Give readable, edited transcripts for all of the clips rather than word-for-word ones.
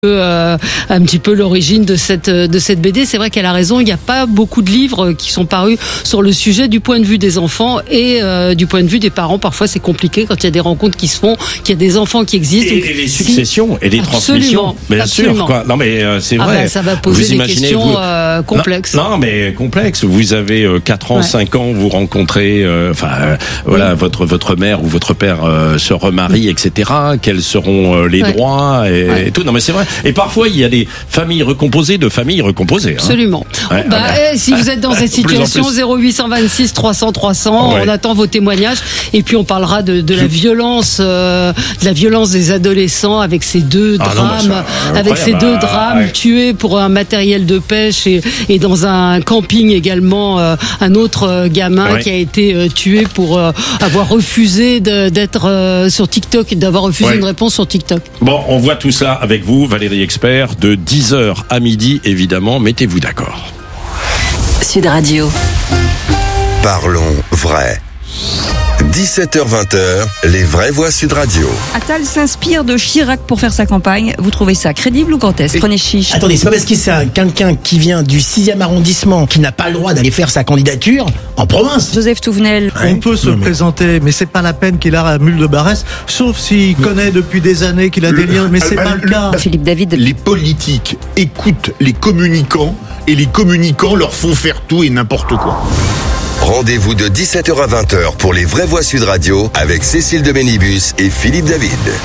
un petit peu l'origine de cette BD. C'est vrai qu'elle a raison, il n'y a pas beaucoup de livres qui sont parus sur le sujet du point de vue des enfants et du point de vue des parents. Parfois c'est compliqué quand il y a des rencontres qui se font, qu'il y a des enfants qui existent. Et les successions et les transmissions. Bien sûr, quoi. Non mais c'est vrai. Ça va poser des questions complexes. Non mais complexes. Vous avez 4 ans, 5 ans, vous rencontrez votre mère ou votre père se remarie, etc. Quels seront les droits et tout. Non mais c'est vrai. Et parfois, il y a des familles recomposées de familles recomposées. Absolument. Ouais, si vous êtes dans cette situation, 0826 300 300, on attend vos témoignages. Et puis on parlera de la violence, des adolescents avec ces deux drames, tués pour un matériel de pêche et dans un camping également, un autre gamin qui a été tué pour avoir refusé d'être sur TikTok, d'avoir refusé une réponse sur TikTok. Bon, on voit tout ça avec vous, Valérie Expert, de 10h à midi, évidemment. Mettez-vous d'accord. Sud Radio. Parlons vrai. 17h-20h, les vraies voix Sud Radio. Attal s'inspire de Chirac pour faire sa campagne. Vous trouvez ça crédible ou grotesque? Prenez chiche. Attendez, c'est pas parce que c'est quelqu'un qui vient du 6e arrondissement qui n'a pas le droit d'aller faire sa candidature en province. Joseph Touvenel. On peut se présenter, mais c'est pas la peine qu'il a à Mule de Barès, sauf s'il connaît depuis des années qu'il a des liens, mais c'est pas le cas. Philippe David. Les politiques écoutent les communicants et les communicants leur font faire tout et n'importe quoi. Rendez-vous de 17h à 20h pour les vraies voix Sud Radio avec Cécile de Bénibus et Philippe David.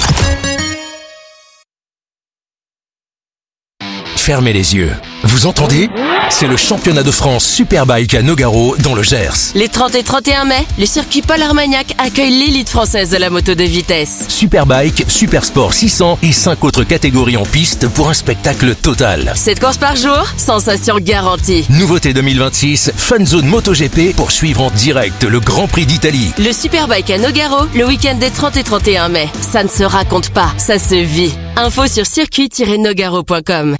Fermez les yeux. Vous entendez ? C'est le championnat de France Superbike à Nogaro dans le Gers. Les 30 et 31 mai, le circuit Paul Armagnac accueille l'élite française de la moto de vitesse. Superbike, Supersport 600 et 5 autres catégories en piste pour un spectacle total. 7 courses par jour, sensation garantie. Nouveauté 2026, Fun Zone MotoGP pour suivre en direct le Grand Prix d'Italie. Le Superbike à Nogaro, le week-end des 30 et 31 mai. Ça ne se raconte pas, ça se vit. Info sur circuit-nogaro.com.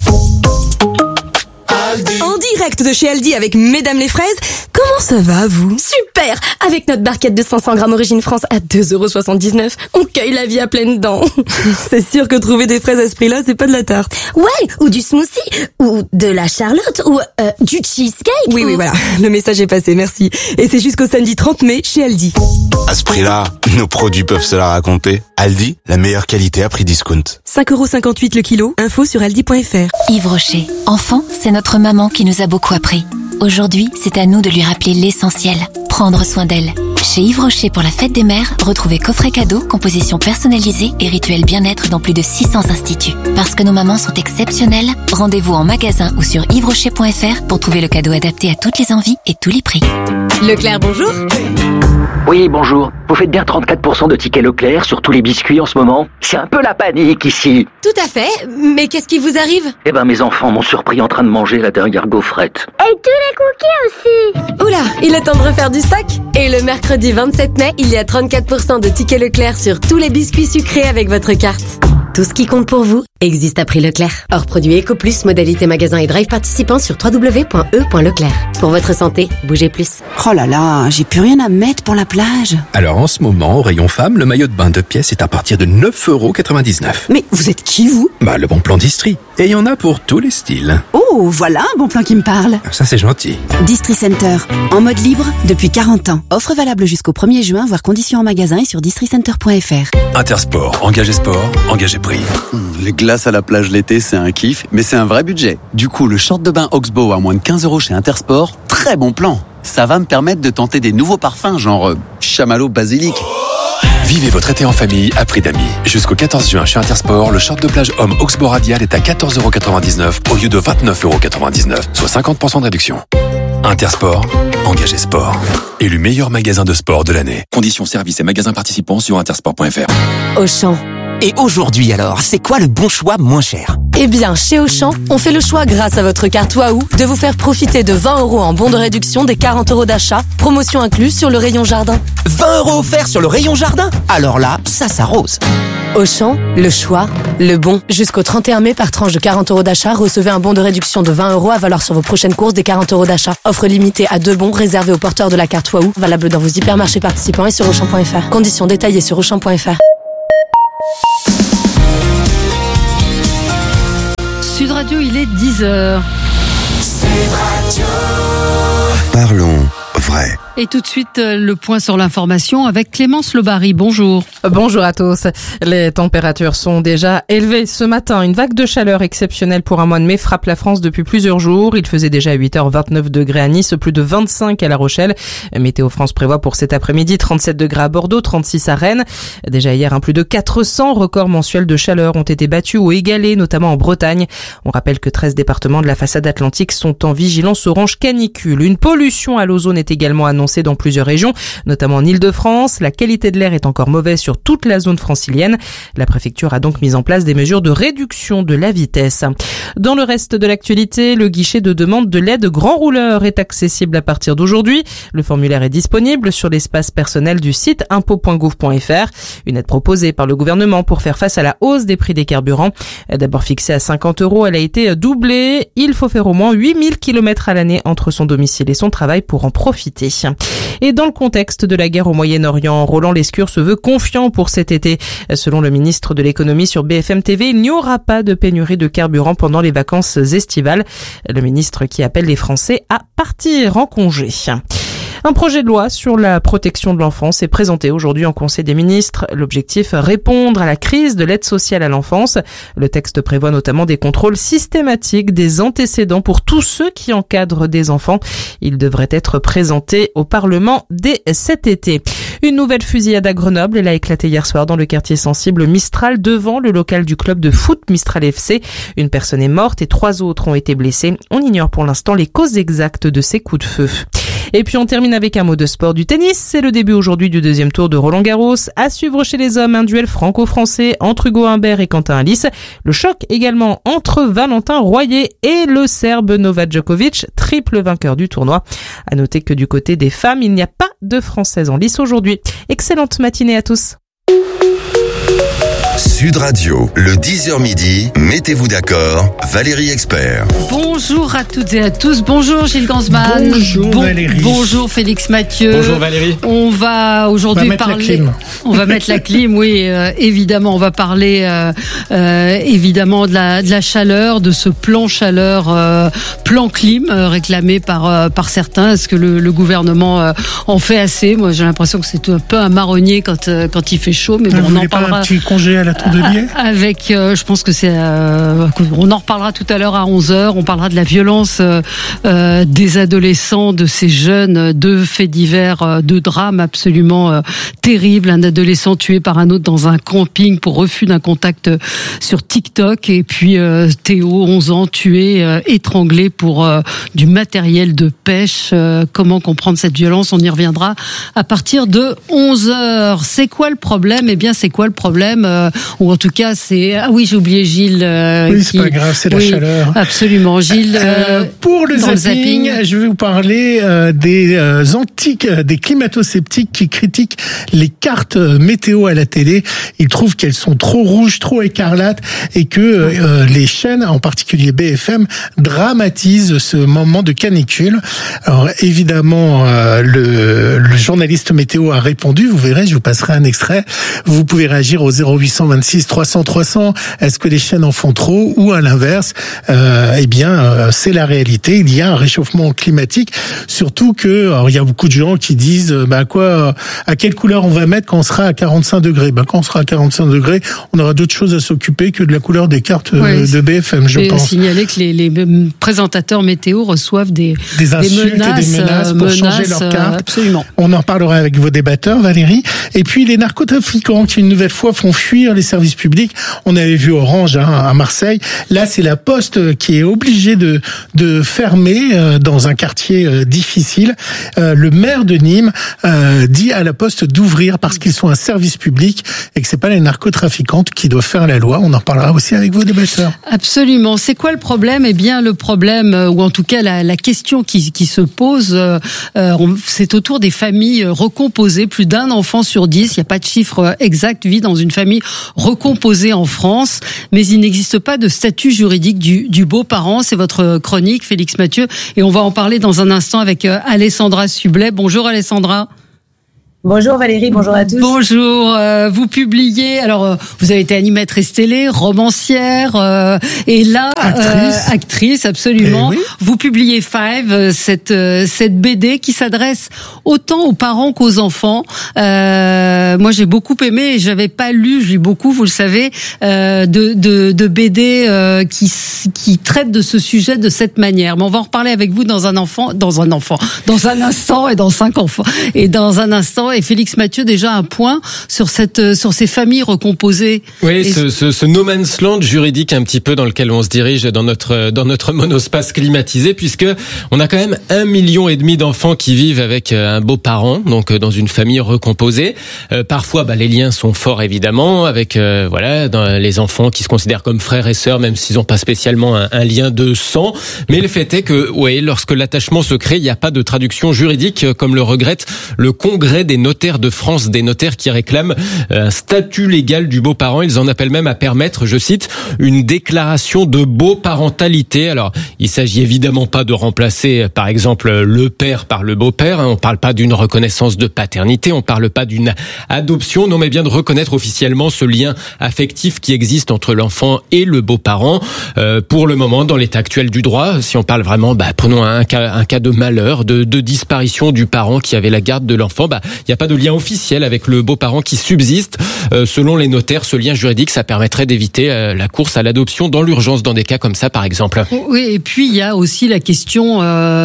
En direct de chez Aldi avec Mesdames les fraises, comment ça va vous? Super! Avec notre barquette de 500 grammes Origine France à 2,79€, on cueille la vie à pleines dents. C'est sûr que trouver des fraises à ce prix-là, c'est pas de la tarte. Ouais, ou du smoothie, ou de la charlotte, ou du cheesecake. Oui, voilà, le message est passé, merci. Et c'est jusqu'au samedi 30 mai chez Aldi. À ce prix-là, nos produits peuvent se la raconter. Aldi, la meilleure qualité à prix discount. 5,58€ le kilo, info sur aldi.fr. Yves Rocher. Enfant, c'est notre maman qui nous a beaucoup appris. Aujourd'hui, c'est à nous de lui rappeler l'essentiel, prendre soin d'elle. Chez Yves Rocher pour la fête des mères, retrouvez coffret cadeau, composition personnalisée et rituel bien-être dans plus de 600 instituts. Parce que nos mamans sont exceptionnelles, rendez-vous en magasin ou sur yvesrocher.fr pour trouver le cadeau adapté à toutes les envies et tous les prix. Leclerc, bonjour. Oui, bonjour. Vous faites bien 34% de tickets Leclerc sur tous les biscuits en ce moment? C'est un peu la panique ici. Tout à fait, mais qu'est-ce qui vous arrive? Eh ben, mes enfants m'ont surpris en train de manger la dernière gaufrette. Et tous les cookies aussi. Oula, il est temps de refaire du stock. Et le mercredi 27 mai, il y a 34% de tickets Leclerc sur tous les biscuits sucrés avec votre carte. Tout ce qui compte pour vous existe à prix Leclerc. Hors produit Eco Plus, modalité magasin et drive participant sur www.e.leclerc. Pour votre santé, bougez plus. Oh là là, j'ai plus rien à mettre pour la plage. Alors en ce moment, au rayon femme, le maillot de bain 2 pièces est à partir de 9,99€. Mais vous êtes qui, vous? Le bon plan d'Istrie. Et il y en a pour tous les styles. Oh, voilà un bon plan qui me parle. Ça, c'est gentil. Distri Center, en mode libre depuis 40 ans. Offre valable jusqu'au 1er juin, voire conditions en magasin et sur districenter.fr. Intersport, engagé sport, engagé prix. Les glaces à la plage l'été, c'est un kiff, mais c'est un vrai budget. Du coup, le short de bain Oxbow à moins de 15€ chez Intersport, très bon plan. Ça va me permettre de tenter des nouveaux parfums, genre chamallow basilic. Vivez votre été en famille à prix d'amis. Jusqu'au 14 juin chez Intersport, le short de plage homme Oxbow Radial est à 14,99€ au lieu de 29,99€, soit 50% de réduction. Intersport, engagé sport. Élu meilleur magasin de sport de l'année. Conditions services et magasins participants sur intersport.fr. Auchan. Et aujourd'hui alors, c'est quoi le bon choix moins cher? Eh bien, chez Auchan, on fait le choix grâce à votre carte Waouh de vous faire profiter de 20€ en bon de réduction des 40€ d'achat, promotion incluse sur le rayon jardin. 20€ offerts sur le rayon jardin? Alors là, ça s'arrose. Auchan, le choix, le bon. Jusqu'au 31 mai, par tranche de 40€ d'achat, recevez un bon de réduction de 20€ à valoir sur vos prochaines courses des 40€ d'achat. Offre limitée à 2 bons réservés aux porteurs de la carte Waouh, valable dans vos hypermarchés participants et sur Auchan.fr. Conditions détaillées sur Auchan.fr. Sud Radio, il est 10h. Sud Radio. Parlons vrai. Et tout de suite, le point sur l'information avec Clémence Lebary. Bonjour. Bonjour à tous. Les températures sont déjà élevées ce matin. Une vague de chaleur exceptionnelle pour un mois de mai frappe la France depuis plusieurs jours. Il faisait déjà 8h29 degrés à Nice, plus de 25 à La Rochelle. Météo France prévoit pour cet après-midi 37 degrés à Bordeaux, 36 à Rennes. Déjà hier, plus de 400 records mensuels de chaleur ont été battus ou égalés, notamment en Bretagne. On rappelle que 13 départements de la façade atlantique sont en vigilance orange canicule. Une pollution à l'ozone est également annoncée dans plusieurs régions, notamment en Île-de-France. La qualité de l'air est encore mauvaise sur toute la zone francilienne. La préfecture a donc mis en place des mesures de réduction de la vitesse. Dans le reste de l'actualité, le guichet de demande de l'aide grand rouleur est accessible à partir d'aujourd'hui. Le formulaire est disponible sur l'espace personnel du site impôts.gouv.fr. Une aide proposée par le gouvernement pour faire face à la hausse des prix des carburants. D'abord fixée à 50 €, elle a été doublée. Il faut faire au moins 8000 km à l'année entre son domicile et son travail pour en profiter. Et dans le contexte de la guerre au Moyen-Orient, Roland Lescure se veut confiant pour cet été. Selon le ministre de l'économie sur BFM TV, il n'y aura pas de pénurie de carburant pendant les vacances estivales. Le ministre qui appelle les Français à partir en congé. Un projet de loi sur la protection de l'enfance est présenté aujourd'hui en Conseil des ministres. L'objectif, répondre à la crise de l'aide sociale à l'enfance. Le texte prévoit notamment des contrôles systématiques des antécédents pour tous ceux qui encadrent des enfants. Il devrait être présenté au Parlement dès cet été. Une nouvelle fusillade à Grenoble. Elle a éclaté hier soir dans le quartier sensible Mistral devant le local du club de foot Mistral FC. Une personne est morte et 3 autres ont été blessés. On ignore pour l'instant les causes exactes de ces coups de feu. Et puis on termine avec un mot de sport du tennis. C'est le début aujourd'hui du deuxième tour de Roland-Garros. À suivre chez les hommes, un duel franco-français entre Hugo Humbert et Quentin Halys. Le choc également entre Valentin Royer et le Serbe Novak Djokovic, triple vainqueur du tournoi. À noter que du côté des femmes, il n'y a pas de Françaises en lice aujourd'hui. Excellente matinée à tous. Sud Radio, le 10h midi, mettez-vous d'accord, Valérie Expert. Bonjour à toutes et à tous. Bonjour Gilles Gansman. Bonjour Valérie. Bonjour Félix Mathieu. Bonjour Valérie. On va aujourd'hui parler. On va mettre la clim, oui, évidemment. On va parler évidemment de la chaleur, de ce plan chaleur, plan clim réclamé par certains. Est-ce que le gouvernement en fait assez? Moi, j'ai l'impression que c'est un peu un marronnier quand il fait chaud, mais bon, on en parlera. Un petit congé à la tour de biais avec, je pense que c'est, on en reparlera tout à l'heure à 11h. On parlera de la violence des adolescents, de ces jeunes, deux faits divers, deux drames absolument terribles. Un adolescent tué par un autre dans un camping pour refus d'un contact sur TikTok, et puis Théo, 11 ans, tué, étranglé pour du matériel de pêche. Comment comprendre cette violence? On y reviendra à partir de 11h. C'est quoi le problème? Eh bien, c'est quoi le problème? Ou en tout cas, c'est... Ah oui, j'ai oublié Gilles. Oui, c'est pas grave, c'est la chaleur. Absolument. Gilles, pour le zapping, je vais vous parler des climato-sceptiques qui critiquent les cartes météo à la télé. Ils trouvent qu'elles sont trop rouges, trop écarlates, et que les chaînes, en particulier BFM, dramatisent ce moment de canicule. Alors évidemment, le journaliste météo a répondu. Vous verrez, je vous passerai un extrait. Vous pouvez réagir au 0826 300 300. Est-ce que les chaînes en font trop, ou à l'inverse? Eh bien, c'est la réalité. Il y a un réchauffement climatique. Surtout que, alors, il y a beaucoup de gens qui disent, à quelle couleur on va mettre quand on sera à 45 degrés? Quand on sera à 45 degrés, on aura d'autres choses à s'occuper que de la couleur des cartes de BFM, je pense. Signaler que les présentateurs météo reçoivent des insultes menaces, et des menaces pour changer leur carte. Absolument. On en parlera avec vos débatteurs, Valérie. Et puis les narcotrafiquants qui une nouvelle fois font fuir les services publics. On avait vu Orange à Marseille. Là, c'est la Poste qui est obligée de fermer dans un quartier difficile. Le maire de Nîmes dit à la Poste d'ouvrir parce qu'ils sont un service public et que c'est pas les narcotrafiquantes qui doivent faire la loi. On en parlera aussi avec vos débatteurs. Absolument. C'est quoi le problème? Eh bien, le problème, ou en tout cas la question qui se pose, c'est autour des familles recomposées. Plus d'un enfant sur 10, il n'y a pas de chiffre exact, vit dans une famille recomposée en France, mais il n'existe pas de statut juridique du beau-parent. C'est votre chronique, Félix Mathieu, et on va en parler dans un instant avec Alessandra Sublet. Bonjour Alessandra. Bonjour Valérie, bonjour à tous. Bonjour, vous publiez, alors vous avez été animatrice télé, romancière, et là, actrice absolument. Oui. Vous publiez Five, cette BD qui s'adresse autant aux parents qu'aux enfants. Moi j'ai beaucoup aimé, et j'avais pas lu, je lis beaucoup, vous le savez, de BD qui traitent de ce sujet de cette manière. Mais on va en reparler avec vous dans un instant et dans 5 enfants. Et dans un instant, et Félix Mathieu, déjà un point sur ces familles recomposées. Oui, ce no man's land juridique un petit peu dans lequel on se dirige dans notre monospace climatisé, puisque on a quand même 1,5 million d'enfants qui vivent avec un beau-parent, donc dans une famille recomposée. Parfois, les liens sont forts évidemment avec dans les enfants qui se considèrent comme frères et sœurs, même s'ils n'ont pas spécialement un lien de sang. Mais le fait est que, lorsque l'attachement se crée, il n'y a pas de traduction juridique, comme le regrette le Congrès des notaires de France, des notaires qui réclament un statut légal du beau-parent. Ils en appellent même à permettre, je cite, une déclaration de beau-parentalité. Alors, il s'agit évidemment pas de remplacer, par exemple, le père par le beau-père. On parle pas d'une reconnaissance de paternité, on parle pas d'une adoption, non, mais bien de reconnaître officiellement ce lien affectif qui existe entre l'enfant et le beau-parent. Pour le moment, dans l'état actuel du droit, si on parle vraiment, prenons un cas de malheur, de disparition du parent qui avait la garde de l'enfant, il n'y a pas de lien officiel avec le beau-parent qui subsiste. Selon les notaires, ce lien juridique, ça permettrait d'éviter la course à l'adoption dans l'urgence, dans des cas comme ça, par exemple. Oui, et puis il y a aussi la question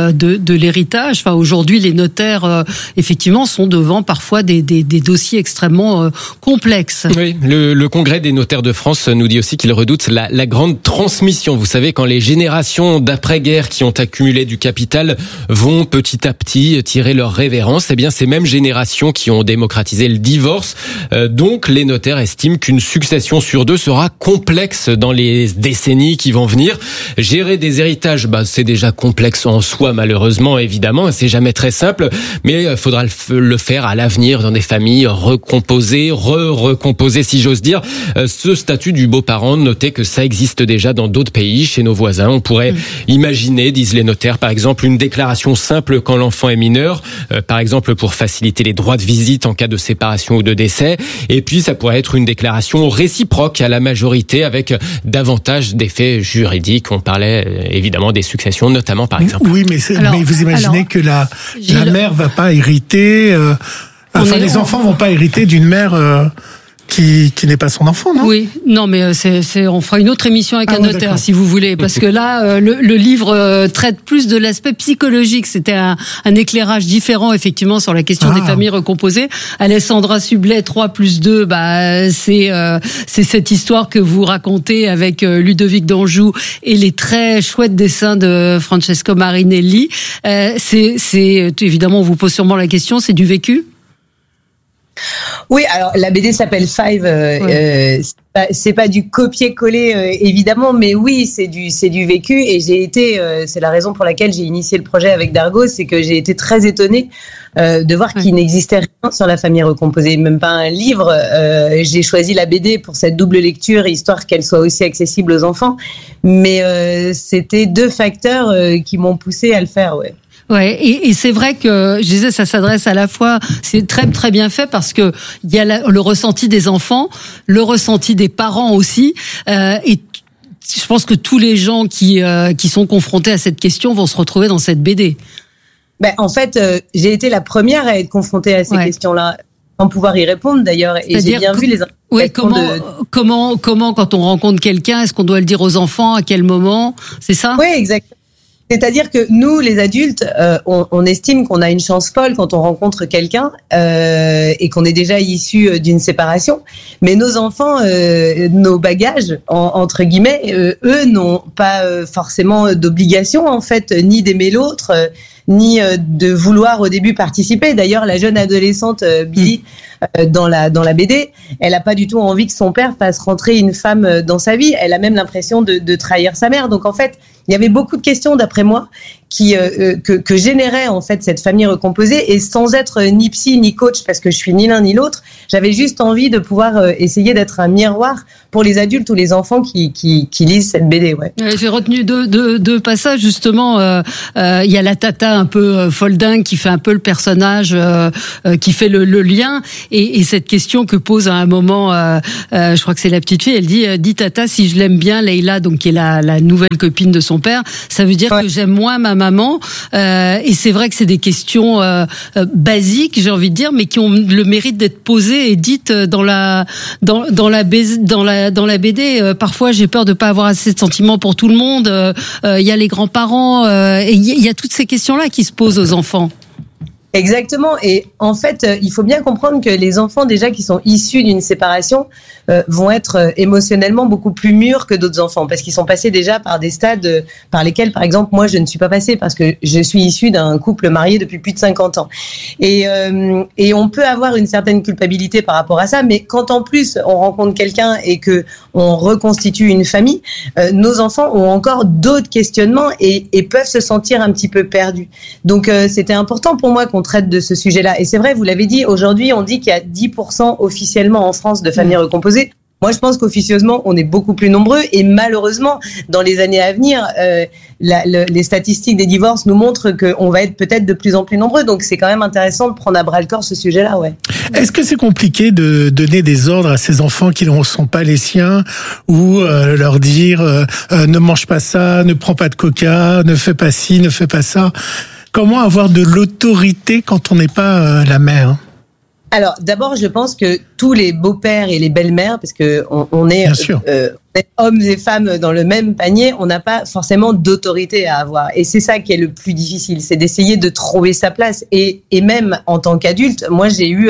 de l'héritage. Enfin, aujourd'hui, les notaires, effectivement, sont devant parfois des dossiers extrêmement complexes. Oui, le Congrès des notaires de France nous dit aussi qu'il redoute la grande transmission. Vous savez, quand les générations d'après-guerre qui ont accumulé du capital vont petit à petit tirer leur révérence, eh bien, ces mêmes générations qui ont démocratisé le divorce. Donc, les notaires estiment qu'une succession sur 2 sera complexe dans les décennies qui vont venir. Gérer des héritages, c'est déjà complexe en soi, malheureusement, évidemment. C'est jamais très simple, mais il faudra le faire à l'avenir dans des familles recomposées, recomposées, si j'ose dire. Ce statut du beau-parent, notez que ça existe déjà dans d'autres pays, chez nos voisins. On pourrait imaginer, disent les notaires, par exemple, une déclaration simple quand l'enfant est mineur, par exemple pour faciliter les droits de visite en cas de séparation ou de décès. Et puis, ça pourrait être une déclaration réciproque à la majorité avec davantage d'effets juridiques. On parlait évidemment des successions, notamment, par exemple. Oui, mais vous imaginez que la mère va pas hériter, les enfants vont pas hériter d'une mère qui n'est pas son enfant, non? Oui, non, mais on fera une autre émission avec un notaire, si vous voulez, parce que là, le livre traite plus de l'aspect psychologique. C'était un éclairage différent, effectivement, sur la question des familles recomposées. Alessandra Sublet, 3+2, c'est cette histoire que vous racontez avec Ludovic d'Anjou et les très chouettes dessins de Francesco Marinelli. C'est évidemment, on vous pose sûrement la question, c'est du vécu? Oui, alors la BD s'appelle Five. C'est pas du copier-coller évidemment, mais oui, c'est du vécu. Et j'ai été, c'est la raison pour laquelle j'ai initié le projet avec Dargaud, c'est que j'ai été très étonnée de voir qu'il n'existait rien sur la famille recomposée, même pas un livre. J'ai choisi la BD pour cette double lecture, histoire qu'elle soit aussi accessible aux enfants. Mais c'était 2 facteurs qui m'ont poussé à le faire, ouais. Ouais, et c'est vrai que je disais, ça s'adresse à la fois, c'est très très bien fait parce que il y a le ressenti des enfants, le ressenti des parents aussi, et je pense que tous les gens qui sont confrontés à cette question vont se retrouver dans cette BD. En fait, j'ai été la première à être confrontée à ces questions-là, sans pouvoir y répondre d'ailleurs, et j'ai bien vu les. Oui, comment quand on rencontre quelqu'un, est-ce qu'on doit le dire aux enfants, à quel moment, c'est ça? Oui, exactement. C'est-à-dire que nous, les adultes, on estime qu'on a une chance folle quand on rencontre quelqu'un et qu'on est déjà issu d'une séparation. Mais nos enfants, nos bagages, entre guillemets, eux n'ont pas forcément d'obligation, en fait, ni d'aimer l'autre, ni de vouloir au début participer. D'ailleurs, la jeune adolescente Billy, dans la BD, elle a pas du tout envie que son père fasse rentrer une femme dans sa vie. Elle a même l'impression de trahir sa mère. Donc en fait, il y avait beaucoup de questions, d'après moi, que générait en fait cette famille recomposée, et sans être ni psy ni coach, parce que je suis ni l'un ni l'autre, j'avais juste envie de pouvoir essayer d'être un miroir pour les adultes ou les enfants qui lisent cette BD. Ouais. J'ai retenu deux passages justement. Il y a la tata Tata un peu folding qui fait un peu le personnage, qui fait le lien. Et cette question que pose à un moment, je crois que c'est la petite fille, elle dit dis Tata, si je l'aime bien, Leïla, donc qui est la nouvelle copine de son père, ça veut dire que j'aime moins ma maman. Et c'est vrai que c'est des questions basiques, j'ai envie de dire, mais qui ont le mérite d'être posées et dites dans la BD. Parfois, j'ai peur de pas avoir assez de sentiments pour tout le monde. Il y a les grands-parents, et il y a toutes ces questions-là qui se posent aux enfants. Exactement. Et en fait, il faut bien comprendre que les enfants déjà qui sont issus d'une séparation vont être émotionnellement beaucoup plus mûrs que d'autres enfants parce qu'ils sont passés déjà par des stades par lesquels, par exemple, moi, je ne suis pas passée parce que je suis issue d'un couple marié depuis plus de 50 ans. Et on peut avoir une certaine culpabilité par rapport à ça, mais quand en plus on rencontre quelqu'un et que on reconstitue une famille, nos enfants ont encore d'autres questionnements et peuvent se sentir un petit peu perdus. Donc, c'était important pour moi qu'on traite de ce sujet-là. Et c'est vrai, vous l'avez dit, aujourd'hui, on dit qu'il y a 10% officiellement en France de familles recomposées. Moi, je pense qu'officieusement, on est beaucoup plus nombreux. Et malheureusement, dans les années à venir, les statistiques des divorces nous montrent qu'on va être peut-être de plus en plus nombreux. Donc, c'est quand même intéressant de prendre à bras-le-corps ce sujet-là, ouais. Est-ce que c'est compliqué de donner des ordres à ces enfants qui ne sont pas les siens ou leur dire ne mange pas ça, ne prends pas de coca, ne fais pas ci, ne fais pas ça? Comment avoir de l'autorité quand on n'est pas la mère? Alors, d'abord, je pense que tous les beaux-pères et les belles-mères, parce que on est hommes et femmes dans le même panier, on n'a pas forcément d'autorité à avoir. Et c'est ça qui est le plus difficile, c'est d'essayer de trouver sa place. Et même en tant qu'adulte, moi, j'ai eu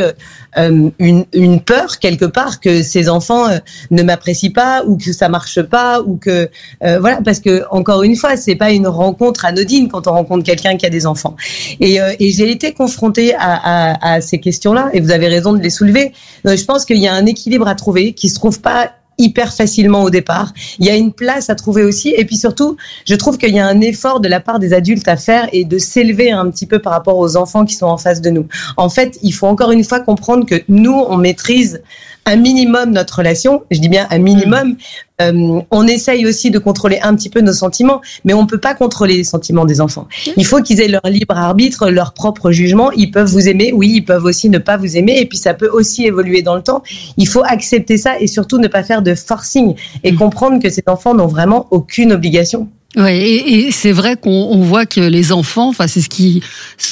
une peur quelque part que ces enfants ne m'apprécient pas ou que ça marche pas ou que voilà, parce que encore une fois, c'est pas une rencontre anodine quand on rencontre quelqu'un qui a des enfants. Et j'ai été confrontée à ces questions-là. Et vous avez raison de les soulever. Je pense qu'il y a un équilibre à trouver qui se trouve pas hyper facilement au départ. Il y a une place à trouver aussi. Et puis surtout, je trouve qu'il y a un effort de la part des adultes à faire et de s'élever un petit peu par rapport aux enfants qui sont en face de nous. En fait, il faut encore une fois comprendre que nous, on maîtrise un minimum notre relation. Je dis bien un minimum. On essaye aussi de contrôler un petit peu nos sentiments, mais on peut pas contrôler les sentiments des enfants. Il faut qu'ils aient leur libre arbitre, leur propre jugement. Ils peuvent vous aimer, oui, ils peuvent aussi ne pas vous aimer, et puis ça peut aussi évoluer dans le temps. Il faut accepter ça et surtout ne pas faire de forcing et comprendre que ces enfants n'ont vraiment aucune obligation. Ouais, et c'est vrai qu'on voit que les enfants, enfin c'est ce qui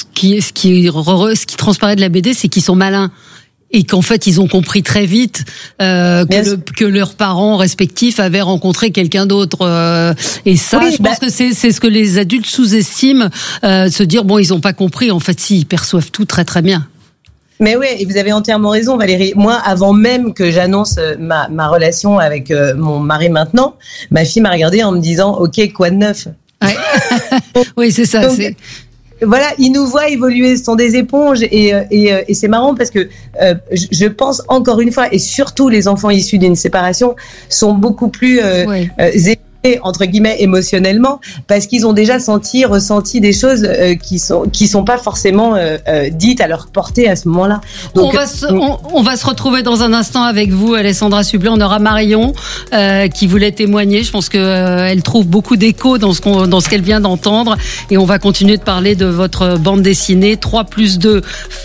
transparaît de la BD, c'est qu'ils sont malins. Et qu'en fait, ils ont compris très vite que leurs parents respectifs avaient rencontré quelqu'un d'autre. Et ça, oui, je pense que c'est ce que les adultes sous-estiment, se dire bon, ils ont pas compris. En fait, si, ils perçoivent tout très très bien. Mais oui, et vous avez entièrement raison, Valérie. Moi, avant même que j'annonce ma relation avec mon mari maintenant, ma fille m'a regardée en me disant ok, quoi de neuf? Ouais. Oui, c'est ça. Donc, voilà, ils nous voient évoluer, ce sont des éponges et c'est marrant parce que je pense encore une fois, et surtout les enfants issus d'une séparation sont beaucoup plus évolués, entre guillemets émotionnellement parce qu'ils ont déjà ressenti des choses qui sont pas forcément dites à leur portée à ce moment-là. Donc on va se retrouver dans un instant avec vous, Alessandra Sublet. On aura Marion qui voulait témoigner. Je pense que elle trouve beaucoup d'écho dans ce qu'elle vient d'entendre, et on va continuer de parler de votre bande dessinée 3+2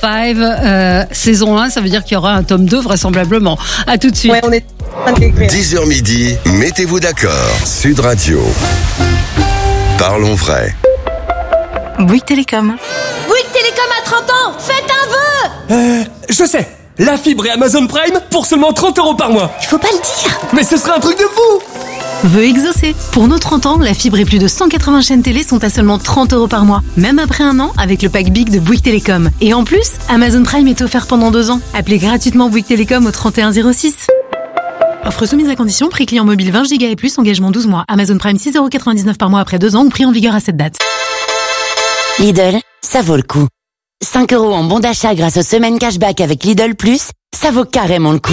5 saison 1. Ça veut dire qu'il y aura un tome 2 vraisemblablement. À tout de suite. Ouais, on est 10h midi, mettez-vous d'accord. Sud Radio. Parlons vrai. Bouygues Télécom. Bouygues Télécom a 30 ans. Faites un vœu. Je sais. La fibre et Amazon Prime pour seulement 30 € par mois. Il faut pas le dire. Mais ce serait un truc de fou. Vœu exaucé. Pour nos 30 ans, la fibre et plus de 180 chaînes télé sont à seulement 30 € par mois. Même après un an, avec le pack Big de Bouygues Télécom. Et en plus, Amazon Prime est offert pendant 2 ans. Appelez gratuitement Bouygues Télécom au 3106. Offre soumise à condition, prix client mobile 20 Go et plus, engagement 12 mois. Amazon Prime 6,99 € par mois après 2 ans ou prix en vigueur à cette date. Lidl, ça vaut le coup. 5 € en bon d'achat grâce aux semaines cashback avec Lidl Plus, ça vaut carrément le coup.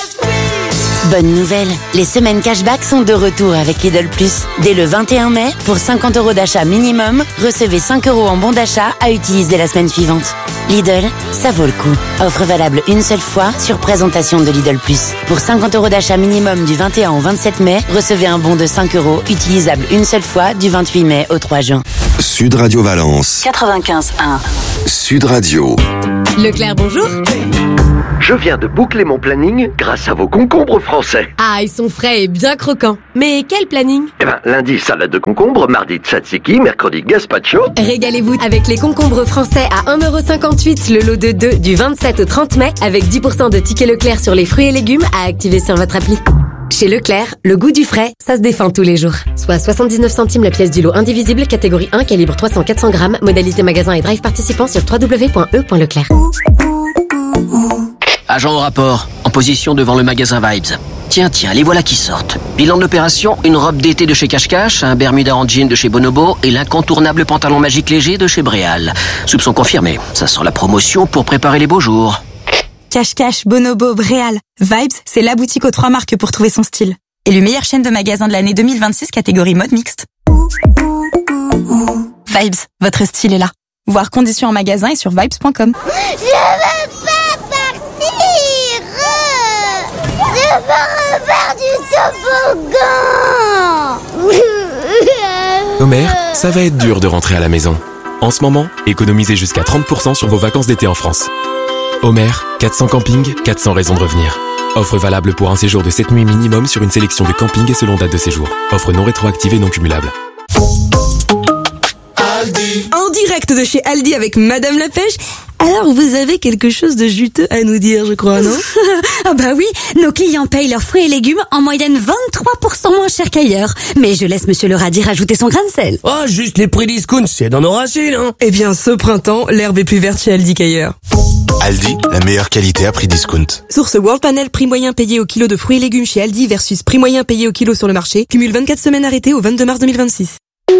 Bonne nouvelle, les semaines cashback sont de retour avec Lidl Plus. Dès le 21 mai, pour 50 € d'achat minimum, recevez 5 € en bon d'achat à utiliser la semaine suivante. Lidl, ça vaut le coup. Offre valable une seule fois sur présentation de Lidl Plus. Pour 50 € d'achat minimum du 21 au 27 mai, recevez un bon de 5 € utilisable une seule fois du 28 mai au 3 juin. Sud Radio Valence. 95.1. Sud Radio. Leclerc, bonjour. Je viens de boucler mon planning grâce à vos concombres français. Ah, ils sont frais et bien croquants. Mais quel planning? Lundi, salade de concombre, mardi, tzatziki, mercredi, gazpacho. Régalez-vous avec les concombres français à 1,58€ le lot de 2 du 27 au 30 mai avec 10% de tickets Leclerc sur les fruits et légumes à activer sur votre appli. Chez Leclerc, le goût du frais, ça se défend tous les jours. Soit 79 centimes la pièce du lot indivisible, catégorie 1, calibre 300-400 grammes, modalité magasin et drive participant sur www.e.leclerc. Agent au rapport, en position devant le magasin Vibes. Tiens, les voilà qui sortent. Bilan de l'opération, une robe d'été de chez Cache Cache, un Bermuda en jean de chez Bonobo et l'incontournable pantalon magique léger de chez Bréal. Soupçon confirmé, ça sent la promotion pour préparer les beaux jours. Cache Cache, Bonobo, Bréal. Vibes, c'est la boutique aux 3 marques pour trouver son style. Élu meilleure chaîne de magasins de l'année 2026, catégorie mode mixte. Vibes, votre style est là. Voir conditions en magasin et sur vibes.com. Je veux pas partir. Je veux refaire du toboggan. Homer, ça va être dur de rentrer à la maison. En ce moment, économisez jusqu'à 30% sur vos vacances d'été en France. Homer, 400 campings, 400 raisons de revenir. Offre valable pour un séjour de 7 nuits minimum sur une sélection de campings et selon date de séjour. Offre non rétroactive et non cumulable. Aldi. En direct de chez Aldi avec Madame la Pêche. Alors, vous avez quelque chose de juteux à nous dire, je crois, non? Ah bah oui, nos clients payent leurs fruits et légumes en moyenne 23% moins cher qu'ailleurs. Mais je laisse Monsieur le radis rajouter son grain de sel. Oh, juste les prix discount, c'est dans nos racines, hein. Eh bien, ce printemps, l'herbe est plus verte chez Aldi qu'ailleurs. Aldi, la meilleure qualité à prix discount. Source World Panel, prix moyen payé au kilo de fruits et légumes chez Aldi versus prix moyen payé au kilo sur le marché. Cumule 24 semaines arrêtées au 22 mars 2026.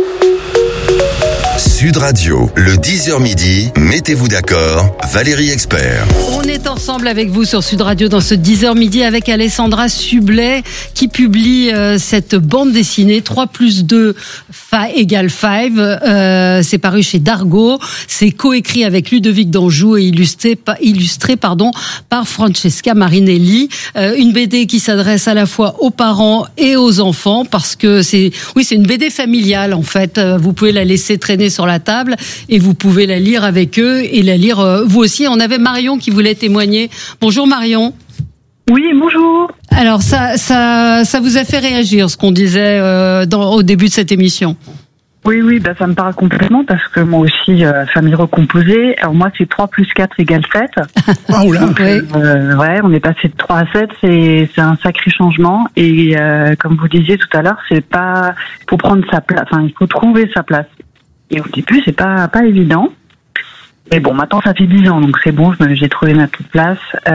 Sud Radio, le 10h midi, mettez-vous d'accord, Valérie Expert. On est ensemble avec vous sur Sud Radio dans ce 10h midi avec Alessandra Sublet qui publie cette bande dessinée 3+2 égale 5. C'est paru chez Dargaud. C'est coécrit avec Ludovic d'Anjou et illustré par Francesca Marinelli. Une BD qui s'adresse à la fois aux parents et aux enfants parce que c'est une BD familiale en fait. Vous pouvez la laisser traîner sur la table et vous pouvez la lire avec eux et la lire vous aussi. On avait Marion qui voulait témoigner. Bonjour Marion. Oui, bonjour. Alors ça vous a fait réagir ce qu'on disait au début de cette émission? Oui, ça me parle complètement parce que moi aussi, famille recomposée. Alors moi, c'est 3+4 égale 7. Oh là. Donc, ouais, on est passé de 3 à 7, c'est un sacré changement. Et comme vous disiez tout à l'heure, c'est pas, faut prendre sa place. Enfin, il faut trouver sa place. Et au début, c'est pas évident. Mais bon, maintenant, ça fait 10 ans, donc c'est bon, j'ai trouvé ma petite place.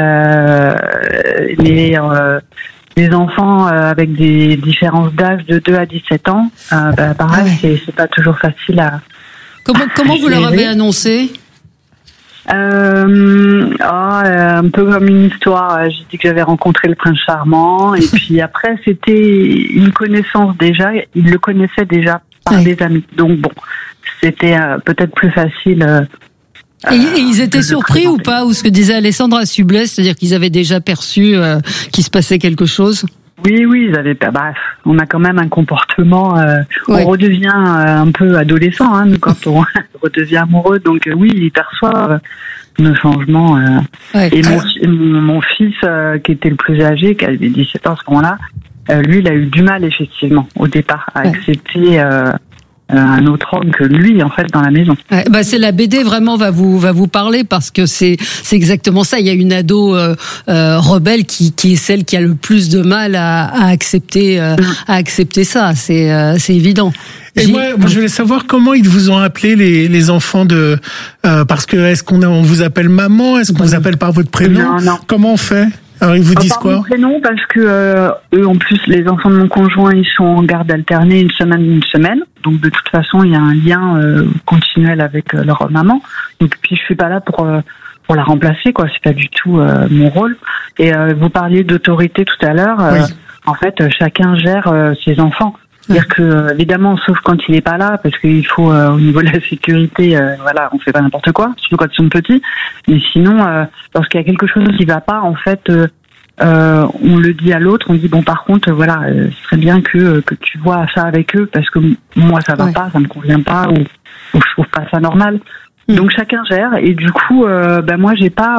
Les enfants avec des différences d'âge de 2 à 17 ans, pareil, c'est pas toujours facile à... Comment vous leur avez annoncé? Un peu comme une histoire. J'ai dit que j'avais rencontré le prince charmant, et puis après, c'était une connaissance déjà. Ils le connaissaient déjà par des amis. Donc bon, c'était peut-être plus facile... Et ils étaient surpris ou pas, ou ce que disait Alessandra Sublet, c'est-à-dire qu'ils avaient déjà perçu qu'il se passait quelque chose? Oui, ils avaient. On a quand même un comportement. On redevient un peu adolescent quand on redevient amoureux. Donc oui, ils perçoivent nos changements. Et mon fils, qui était le plus âgé, qui avait 17 ans à ce moment-là, lui, il a eu du mal effectivement au départ à accepter. Un autre homme que lui en fait dans la maison. C'est la BD vraiment va vous parler parce que c'est exactement ça. Il y a une ado rebelle qui est celle qui a le plus de mal à accepter ça. C'est évident. Et moi, je voulais savoir comment ils vous ont appelé les enfants de parce que est-ce on vous appelle maman, est-ce qu'on vous appelle par votre prénom? Non. Comment on fait? Alors ils vous disent quoi? Mon prénom parce que eux en plus les enfants de mon conjoint ils sont en garde alternée une semaine. Donc de toute façon il y a un lien continuel avec leur maman. Donc puis je suis pas là pour la remplacer quoi. C'est pas du tout mon rôle. Et vous parliez d'autorité tout à l'heure. En fait chacun gère ses enfants. C'est-à-dire que évidemment, sauf quand il est pas là, parce qu'il faut au niveau de la sécurité, on fait pas n'importe quoi, surtout quand ils sont petits. Mais sinon, lorsqu'il y a quelque chose qui va pas, en fait, on le dit à l'autre, on dit bon par contre voilà, ce serait bien que tu vois ça avec eux parce que moi ça va pas, ça me convient pas ou je trouve pas ça normal. Donc chacun gère et du coup moi j'ai pas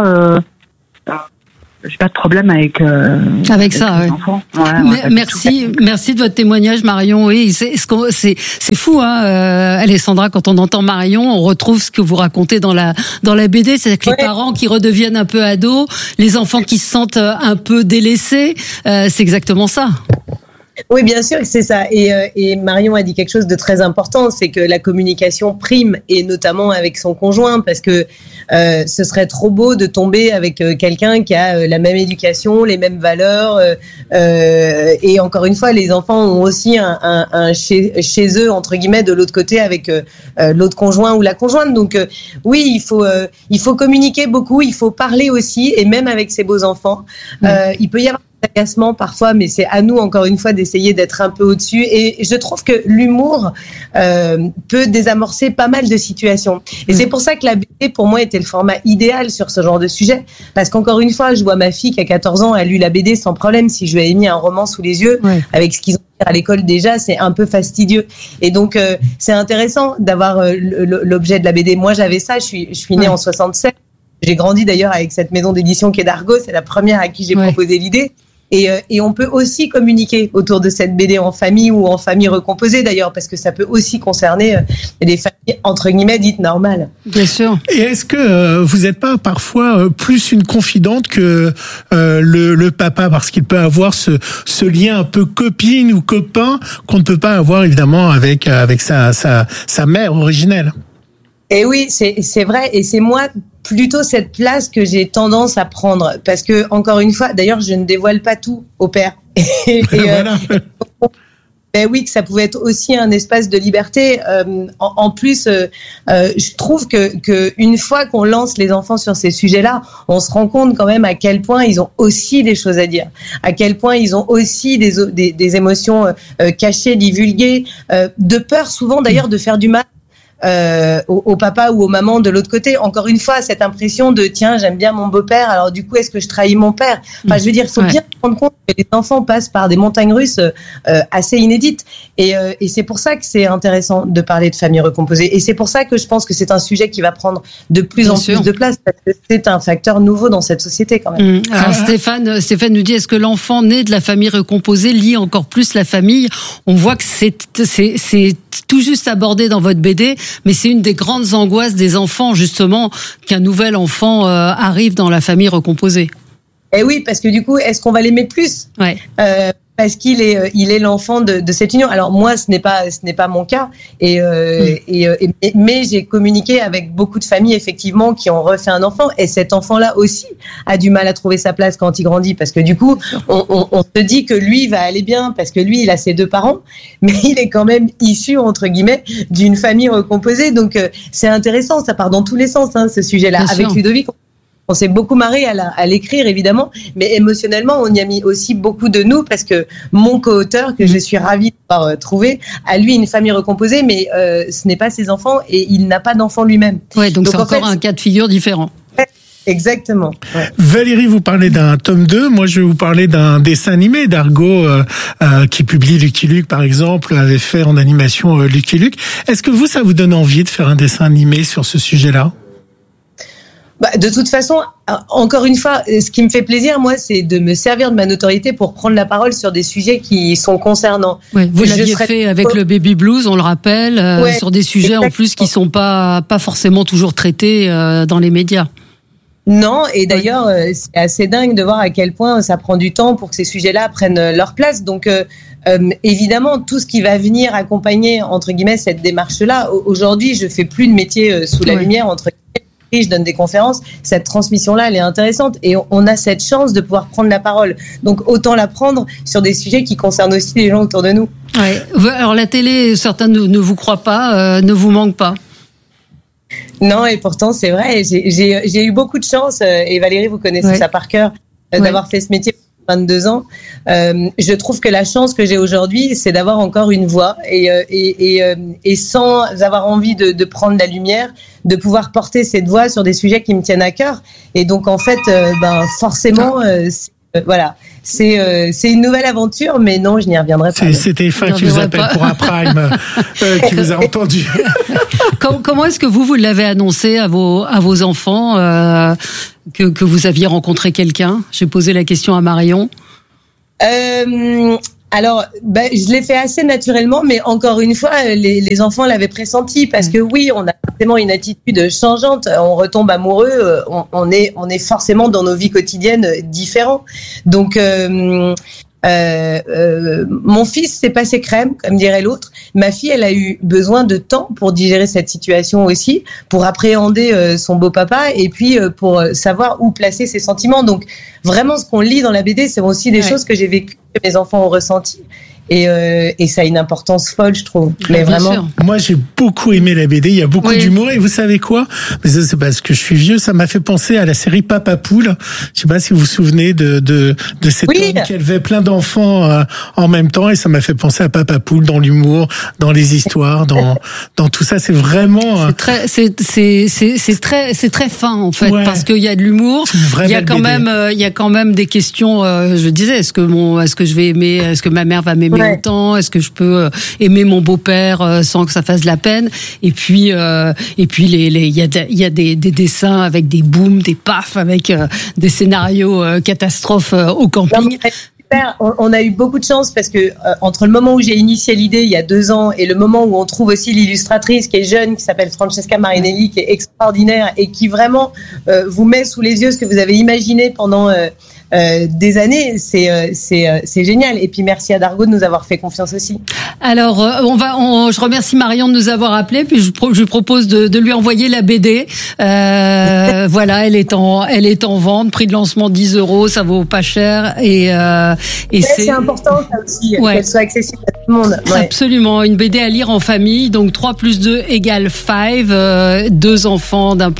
de problème avec ça. Les enfants. Merci de votre témoignage, Marion. Oui, c'est fou, hein, Alessandra, quand on entend Marion, on retrouve ce que vous racontez dans la BD, c'est-à-dire que les parents qui redeviennent un peu ados, les enfants qui se sentent un peu délaissés, c'est exactement ça. Oui, bien sûr que c'est ça. Et Marion a dit quelque chose de très important, c'est que la communication prime, et notamment avec son conjoint, parce que ce serait trop beau de tomber avec quelqu'un qui a la même éducation, les mêmes valeurs. Et encore une fois, les enfants ont aussi un chez eux, entre guillemets, de l'autre côté avec l'autre conjoint ou la conjointe. Donc oui, il faut communiquer beaucoup, il faut parler aussi, et même avec ses beaux-enfants. Il peut y avoir agacement parfois, mais c'est à nous encore une fois d'essayer d'être un peu au-dessus, et je trouve que l'humour peut désamorcer pas mal de situations, et c'est pour ça que la BD pour moi était le format idéal sur ce genre de sujet, parce qu'encore une fois je vois ma fille qui a 14 ans, elle a lu la BD sans problème. Si je lui avais mis un roman sous les yeux avec ce qu'ils ont à l'école déjà, c'est un peu fastidieux, et donc c'est intéressant d'avoir l'objet de la BD. Moi j'avais ça, je suis née en 67, j'ai grandi d'ailleurs avec cette maison d'édition qui est d'Argo, c'est la première à qui j'ai proposé l'idée. Et on peut aussi communiquer autour de cette BD en famille ou en famille recomposée d'ailleurs, parce que ça peut aussi concerner des familles entre guillemets dites normales. Bien sûr. Et est-ce que vous n'êtes pas parfois plus une confidente que le papa, parce qu'il peut avoir ce lien un peu copine ou copain qu'on ne peut pas avoir évidemment avec sa mère originelle? Et oui, c'est vrai, et c'est moi plutôt cette place que j'ai tendance à prendre, parce que encore une fois, d'ailleurs, je ne dévoile pas tout au père. Oui, que ça pouvait être aussi un espace de liberté. En plus, je trouve que une fois qu'on lance les enfants sur ces sujets-là, on se rend compte quand même à quel point ils ont aussi des choses à dire, à quel point ils ont aussi des émotions cachées, divulguées, de peur souvent d'ailleurs de faire du mal au papa ou aux mamans de l'autre côté. Encore une fois, cette impression de tiens, j'aime bien mon beau-père, alors du coup est-ce que je trahis mon père? Enfin, je veux dire, il faut bien se rendre compte que les enfants passent par des montagnes russes assez inédites, et c'est pour ça que c'est intéressant de parler de famille recomposée, et c'est pour ça que je pense que c'est un sujet qui va prendre de plus en plus de place, parce que c'est un facteur nouveau dans cette société quand même. Alors Stéphane nous dit, est-ce que l'enfant né de la famille recomposée lie encore plus la famille? On voit que c'est tout juste abordé dans votre BD, mais c'est une des grandes angoisses des enfants, justement, qu'un nouvel enfant arrive dans la famille recomposée. Et oui, parce que du coup, est-ce qu'on va l'aimer plus? Parce qu'il est l'enfant de cette union. Alors moi, ce n'est pas mon cas, mais j'ai communiqué avec beaucoup de familles effectivement qui ont refait un enfant, et cet enfant-là aussi a du mal à trouver sa place quand il grandit, parce que du coup, on se dit que lui va aller bien parce que lui il a ses deux parents, mais il est quand même issu entre guillemets d'une famille recomposée. Donc c'est intéressant, ça part dans tous les sens ce sujet-là. Bien avec sûr. Ludovic, on s'est beaucoup marré à l'écrire, évidemment, mais émotionnellement, on y a mis aussi beaucoup de nous, parce que mon co-auteur, que je suis ravie d'avoir trouvé, a lui une famille recomposée, mais ce n'est pas ses enfants, et il n'a pas d'enfant lui-même. Ouais, donc c'est encore un cas de figure différent. Exactement. Ouais. Valérie, vous parlez d'un tome 2. Moi, je vais vous parler d'un dessin animé d'Argo qui publie Lucky Luke, par exemple, avait fait en animation Lucky Luke. Est-ce que ça vous donne envie de faire un dessin animé sur ce sujet-là? De toute façon, encore une fois, ce qui me fait plaisir, moi, c'est de me servir de ma notoriété pour prendre la parole sur des sujets qui sont concernants. Oui, vous l'aviez fait avec le baby blues, on le rappelle, sur des sujets exactement. En plus qui sont pas forcément toujours traités dans les médias. Non, et d'ailleurs, c'est assez dingue de voir à quel point ça prend du temps pour que ces sujets-là prennent leur place. Donc, évidemment, tout ce qui va venir accompagner, entre guillemets, cette démarche-là. Aujourd'hui, je fais plus de métier sous la lumière, entre guillemets. Je donne des conférences, cette transmission-là, elle est intéressante, et on a cette chance de pouvoir prendre la parole. Donc autant la prendre sur des sujets qui concernent aussi les gens autour de nous. Ouais. Alors la télé, certains ne vous croient pas, ne vous manquent pas. Non, et pourtant c'est vrai, j'ai eu beaucoup de chance, et Valérie, vous connaissez ça par cœur, d'avoir fait ce métier. 22 ans. Je trouve que la chance que j'ai aujourd'hui, c'est d'avoir encore une voix, et sans avoir envie de prendre la lumière, de pouvoir porter cette voix sur des sujets qui me tiennent à cœur. Et donc en fait, forcément, voilà. C'est une nouvelle aventure, mais non, je n'y reviendrai pas. C'est TF1 qui vous appelle pour un prime, qui vous a entendu. Comment est-ce que vous l'avez annoncé à vos enfants que vous aviez rencontré quelqu'un? J'ai posé la question à Marion. Alors, je l'ai fait assez naturellement, mais encore une fois, les enfants l'avaient pressenti parce que oui, on a forcément une attitude changeante. On retombe amoureux, on est forcément dans nos vies quotidiennes différents. Donc, mon fils s'est passé crème, comme dirait l'autre. Ma fille, elle a eu besoin de temps pour digérer cette situation aussi, pour appréhender son beau papa et puis pour savoir où placer ses sentiments. Donc, vraiment, ce qu'on lit dans la BD, c'est aussi des choses que j'ai vécues, que mes enfants ont ressenties. Et ça a une importance folle, je trouve. Mais vraiment. Sûr. Moi, j'ai beaucoup aimé la BD. Il y a beaucoup d'humour. Et vous savez quoi? Mais ça, c'est parce que je suis vieux. Ça m'a fait penser à la série Papa Poule. Je sais pas si vous vous souvenez de cet homme qui élevait plein d'enfants en même temps. Et ça m'a fait penser à Papa Poule dans l'humour, dans les histoires, dans tout ça. C'est vraiment. C'est très fin en fait, parce qu'il y a de l'humour. Il y a quand même des questions. Je disais, est-ce que je vais aimer? Est-ce que ma mère va m'aimer autant? Est-ce que je peux aimer mon beau-père sans que ça fasse de la peine? Et puis il y a des dessins avec des booms, des pafs, avec des scénarios catastrophes au camping. On a eu beaucoup de chance parce que entre le moment où j'ai initié l'idée il y a 2 ans et le moment où on trouve aussi l'illustratrice qui est jeune, qui s'appelle Francesca Marinelli, qui est extraordinaire et qui vraiment vous met sous les yeux ce que vous avez imaginé pendant des années, c'est génial. Et puis merci à Dargaud de nous avoir fait confiance aussi. Alors je remercie Marion de nous avoir appelé, puis je propose de lui envoyer la BD. Voilà, elle est en vente, prix de lancement 10 €, ça vaut pas cher et c'est important ça aussi, qu'elle soit accessible à tout le monde. Ouais. Absolument, une BD à lire en famille, donc 3 + 2 = 5, 2 enfants d'un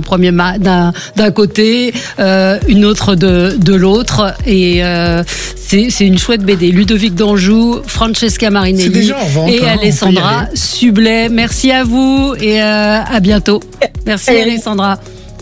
côté, une autre de l'autre, et c'est une chouette BD. Ludovic Danjou, Francesca Marinelli et Alessandra Sublet. Merci à vous et à bientôt. Merci Alessandra.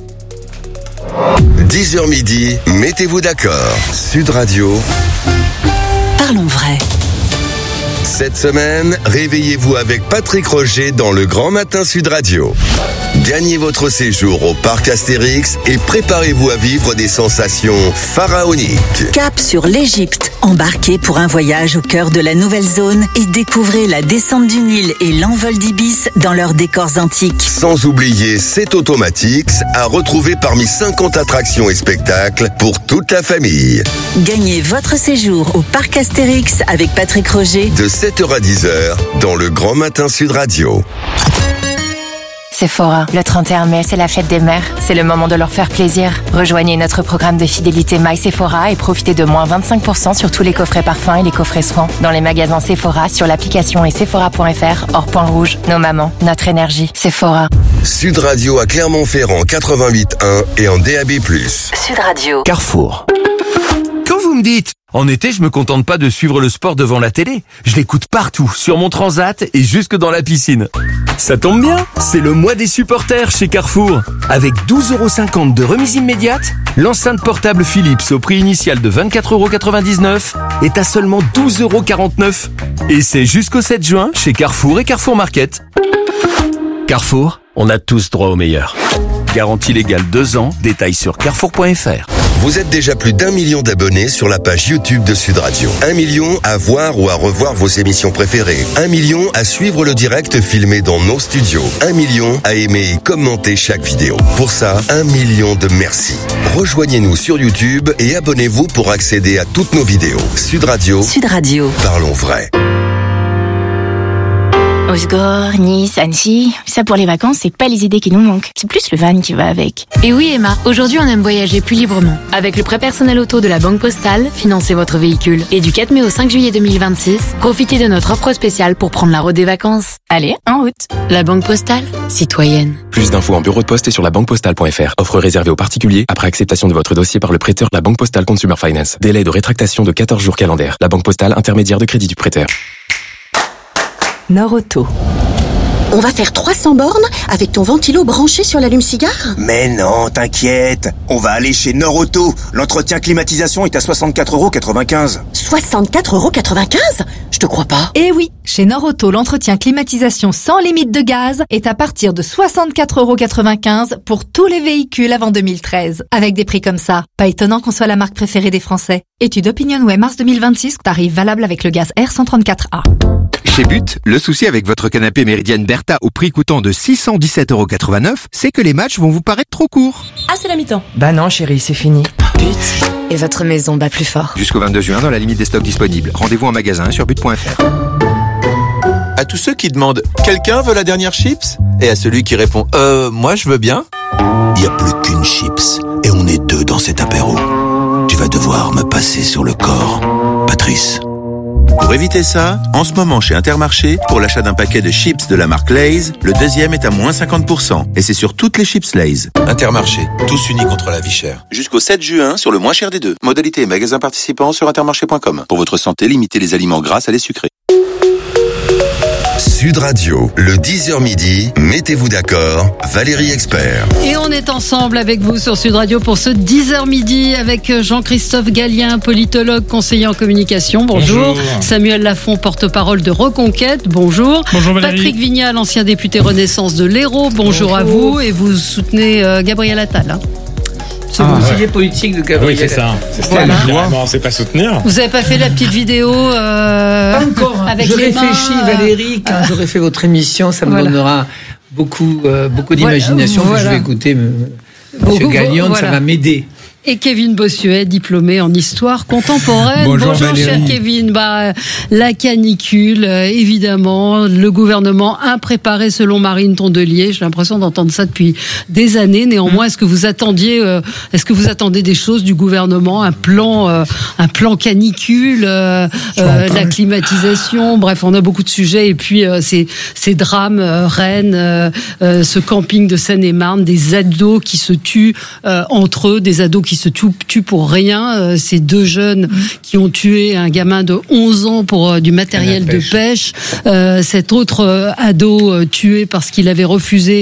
10h midi, mettez-vous d'accord. Sud Radio. Parlons vrai. Cette semaine, réveillez-vous avec Patrick Roger dans le Grand Matin Sud Radio. Gagnez votre séjour au parc Astérix et préparez-vous à vivre des sensations pharaoniques. Cap sur l'Égypte. Embarquez pour un voyage au cœur de la nouvelle zone et découvrez la descente du Nil et l'envol d'Ibis dans leurs décors antiques. Sans oublier C'est Automatics à retrouver parmi 50 attractions et spectacles pour toute la famille. Gagnez votre séjour au parc Astérix avec Patrick Roger de 7h à 10h dans le Grand Matin Sud Radio. Sephora, le 31 mai, c'est la fête des mères. C'est le moment de leur faire plaisir. Rejoignez notre programme de fidélité My Sephora et profitez de moins 25% sur tous les coffrets parfums et les coffrets soins. Dans les magasins Sephora, sur l'application et sephora.fr, hors point rouge. Nos mamans, notre énergie. Sephora. Sud Radio à Clermont-Ferrand 88.1 et en DAB+. Sud Radio. Carrefour. Quand vous me dites en été, je me contente pas de suivre le sport devant la télé. Je l'écoute partout, sur mon transat et jusque dans la piscine. Ça tombe bien, c'est le mois des supporters chez Carrefour. Avec 12,50 € de remise immédiate, l'enceinte portable Philips au prix initial de 24,99 € est à seulement 12,49 €. Et c'est jusqu'au 7 juin chez Carrefour et Carrefour Market. Carrefour, on a tous droit au meilleur. Garantie légale 2 ans, détails sur carrefour.fr. Vous êtes déjà plus d'1 million d'abonnés sur la page YouTube de Sud Radio. 1 million à voir ou à revoir vos émissions préférées. 1 million à suivre le direct filmé dans nos studios. 1 million à aimer et commenter chaque vidéo. Pour ça, 1 million de merci. Rejoignez-nous sur YouTube et abonnez-vous pour accéder à toutes nos vidéos. Sud Radio. Sud Radio. Parlons vrai. Osgore, Nice, Annecy, ça pour les vacances, c'est pas les idées qui nous manquent. C'est plus le van qui va avec. Et oui Emma, aujourd'hui on aime voyager plus librement. Avec le prêt personnel auto de la Banque Postale, financez votre véhicule. Et du 4 mai au 5 juillet 2026, profitez de notre offre spéciale pour prendre la route des vacances. Allez, en route. La Banque Postale, citoyenne. Plus d'infos en bureau de poste et sur labanquepostale.fr. Offre réservée aux particuliers après acceptation de votre dossier par le prêteur. La Banque Postale Consumer Finance. Délai de rétractation de 14 jours calendaires. La Banque Postale, intermédiaire de crédit du prêteur. Nord Auto. On va faire 300 bornes avec ton ventilo branché sur l'allume-cigare ? Mais non, t'inquiète. On va aller chez Norauto. L'entretien climatisation est à 64,95 €. 64,95 €? Je te crois pas. Eh oui, chez Norauto, l'entretien climatisation sans limite de gaz est à partir de 64,95 € pour tous les véhicules avant 2013. Avec des prix comme ça, pas étonnant qu'on soit la marque préférée des Français. Étude OpinionWay mars 2026, tarif valable avec le gaz R134A. Chez But, le souci avec votre canapé Méridienne Bertha au prix coûtant de 617,89 €, c'est que les matchs vont vous paraître trop courts. Ah, c'est la mi-temps. Bah non chérie, c'est fini. But, et votre maison bat plus fort. Jusqu'au 22 juin dans la limite des stocks disponibles. Rendez-vous en magasin sur but.fr. À tous ceux qui demandent « Quelqu'un veut la dernière chips ?» et à celui qui répond « Moi je veux bien », il n'y a plus qu'une chips et on est deux dans cet apéro. Tu vas devoir me passer sur le corps, Patrice. Pour éviter ça, en ce moment chez Intermarché, pour l'achat d'un paquet de chips de la marque Lay's, le deuxième est à moins 50%. Et c'est sur toutes les chips Lay's. Intermarché, tous unis contre la vie chère. Jusqu'au 7 juin, sur le moins cher des deux. Modalité et magasins participants sur intermarché.com. Pour votre santé, limitez les aliments gras à les sucrés. Sud Radio, le 10h midi, mettez-vous d'accord, Valérie Expert. Et on est ensemble avec vous sur Sud Radio pour ce 10h midi avec Jean-Christophe Gallien, politologue, conseiller en communication. Bonjour. Samuel Lafont, porte-parole de Reconquête. Bonjour. Bonjour Valérie. Patrick Vignal, ancien député Renaissance de l'Hérault. Bonjour à vous. Et vous soutenez Gabriel Attal. Hein. Conseiller politique de Gabriel. Oui, c'est ça. Voilà. Non, c'est pas soutenir. Vous avez pas fait la petite vidéo pas encore. Avec je les réfléchis, mains, Valérie, quand j'aurai fait votre émission, ça me donnera beaucoup d'imagination. Voilà. Je vais écouter Monsieur Gallion, ça va m'aider. Et Kevin Bossuet, diplômé en histoire contemporaine. Bonjour cher Kevin. La canicule, évidemment, le gouvernement impréparé selon Marine Tondelier. J'ai l'impression d'entendre ça depuis des années. Néanmoins, est-ce que vous attendez des choses du gouvernement, un plan canicule, la climatisation. Bref, on a beaucoup de sujets. Et puis ces drames, Rennes, ce camping de Seine-et-Marne, des ados qui se tuent entre eux, des ados qui se tuent pour rien. Ces deux jeunes qui ont tué un gamin de 11 ans pour du matériel de pêche. Cet autre ado tué parce qu'il avait refusé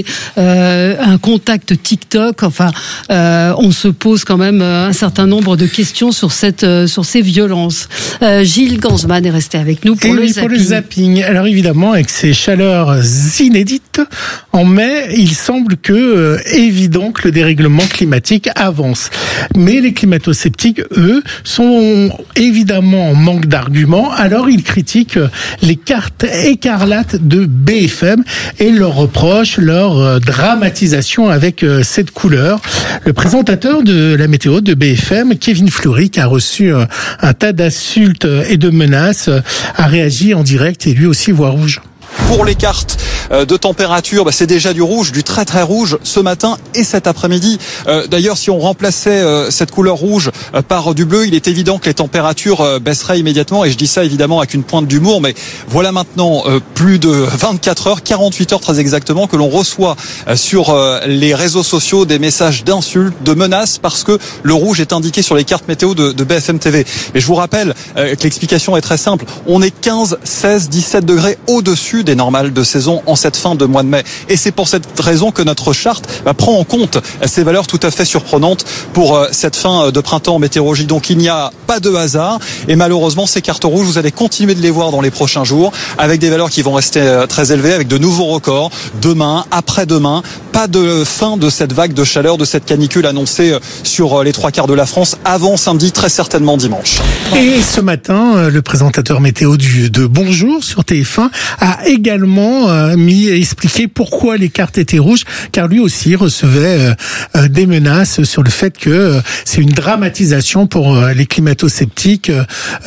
un contact TikTok. Enfin, on se pose quand même un certain nombre de questions sur ces violences. Gilles Gansman est resté avec nous pour le zapping. Alors évidemment, avec ces chaleurs inédites en mai, il semble évident que le dérèglement climatique avance. Mais les climato-sceptiques, eux, sont évidemment en manque d'arguments. Alors ils critiquent les cartes écarlates de BFM et leur reprochent leur dramatisation avec cette couleur. Le présentateur de la météo de BFM, Kevin Fleury, qui a reçu un tas d'insultes et de menaces, a réagi en direct et lui aussi voit rouge. Pour les cartes de température, c'est déjà du rouge, du très très rouge ce matin et cet après-midi. D'ailleurs, si on remplaçait cette couleur rouge par du bleu, il est évident que les températures baisseraient immédiatement. Et je dis ça évidemment avec une pointe d'humour, mais voilà maintenant plus de 24 heures, 48 heures très exactement, que l'on reçoit sur les réseaux sociaux des messages d'insultes, de menaces, parce que le rouge est indiqué sur les cartes météo de BFM TV. Mais je vous rappelle que l'explication est très simple. On est 15, 16, 17 degrés au-dessus des normales de saison en cette fin de mois de mai. Et c'est pour cette raison que notre charte prend en compte ces valeurs tout à fait surprenantes pour cette fin de printemps en météorologie. Donc il n'y a pas de hasard et malheureusement ces cartes rouges, vous allez continuer de les voir dans les prochains jours avec des valeurs qui vont rester très élevées, avec de nouveaux records demain, après-demain. Pas de fin de cette vague de chaleur, de cette canicule annoncée sur les 3/4 de la France avant samedi, très certainement dimanche. Et ce matin, le présentateur météo de Bonjour sur TF1 a également expliqué pourquoi les cartes étaient rouges, car lui aussi recevait des menaces sur le fait que c'est une dramatisation pour les climato-sceptiques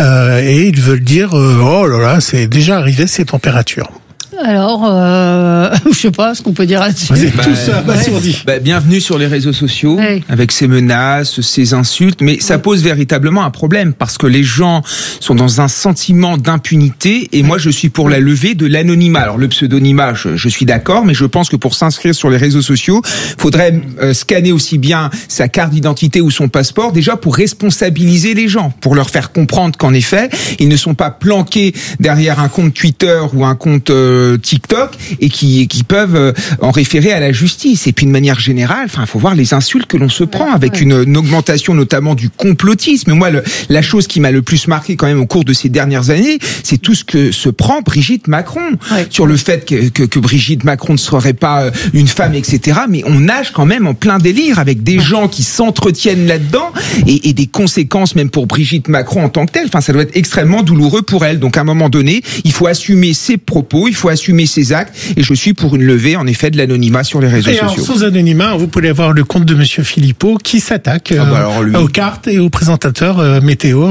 et ils veulent dire oh là là, c'est déjà arrivé ces températures. Alors, Je sais pas ce qu'on peut dire là-dessus. Vous êtes tous abasourdis. Bienvenue sur les réseaux sociaux, avec ces menaces, ces insultes, mais ça pose véritablement un problème, parce que les gens sont dans un sentiment d'impunité, et moi je suis pour la levée de l'anonymat. Alors le pseudonymat, je suis d'accord, mais je pense que pour s'inscrire sur les réseaux sociaux, faudrait scanner aussi bien sa carte d'identité ou son passeport, déjà pour responsabiliser les gens, pour leur faire comprendre qu'en effet, ils ne sont pas planqués derrière un compte Twitter ou un compte TikTok, et qui peuvent en référer à la justice. Et puis de manière générale, il faut voir les insultes que l'on se prend, avec une augmentation notamment du complotisme. Moi, la chose qui m'a le plus marqué quand même au cours de ces dernières années, c'est tout ce que se prend Brigitte Macron sur le fait que Brigitte Macron ne serait pas une femme, etc. Mais on nage quand même en plein délire avec des gens qui s'entretiennent là-dedans, et des conséquences même pour Brigitte Macron en tant que telle. Ça doit être extrêmement douloureux pour elle. Donc à un moment donné, il faut assumer ses propos, il faut assumer ses actes, et je suis pour une levée en effet de l'anonymat sur les réseaux sociaux. Alors, sans anonymat, vous pouvez avoir le compte de Monsieur Philippot qui s'attaque aux cartes et aux présentateurs météo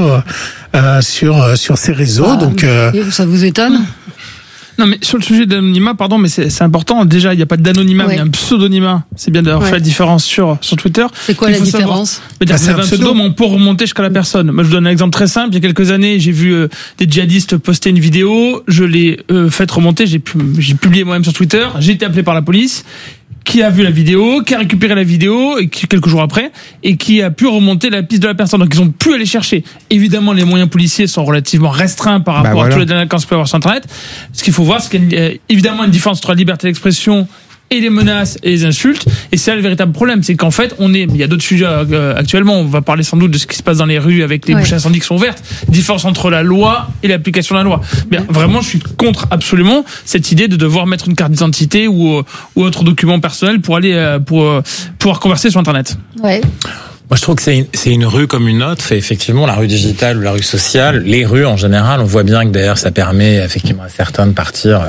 sur ces réseaux. Donc ça vous étonne? Non, mais sur le sujet de l'anonymat, pardon, mais c'est important. Déjà, il n'y a pas d'anonymat, mais il y a un pseudonymat. C'est bien d'avoir fait la différence sur Twitter. C'est quoi la différence? Vous avez un pseudo, mais on peut remonter jusqu'à la personne. Moi, je vous donne un exemple très simple. Il y a quelques années, j'ai vu des djihadistes poster une vidéo. Je l'ai fait remonter. J'ai publié moi-même sur Twitter. J'ai été appelé par la police, qui a vu la vidéo, qui a récupéré la vidéo, et quelques jours après, et qui a pu remonter la piste de la personne. Donc ils ont pu aller chercher. Évidemment, les moyens policiers sont relativement restreints par rapport à tous les délinquants qu'on peut avoir sur Internet. Ce qu'il faut voir, c'est qu'il y a évidemment une différence entre la liberté d'expression et les menaces et les insultes. Et c'est là le véritable problème, c'est qu'en fait, il y a d'autres sujets actuellement, on va parler sans doute de ce qui se passe dans les rues avec les bouches incendies qui sont ouvertes, différence entre la loi et l'application de la loi. Bien, vraiment, je suis contre absolument cette idée de devoir mettre une carte d'identité ou autre document personnel pour aller pour pouvoir converser sur Internet. Moi, je trouve que c'est une rue comme une autre. Et effectivement, la rue digitale ou la rue sociale, les rues en général, on voit bien que d'ailleurs, ça permet effectivement à certains de partir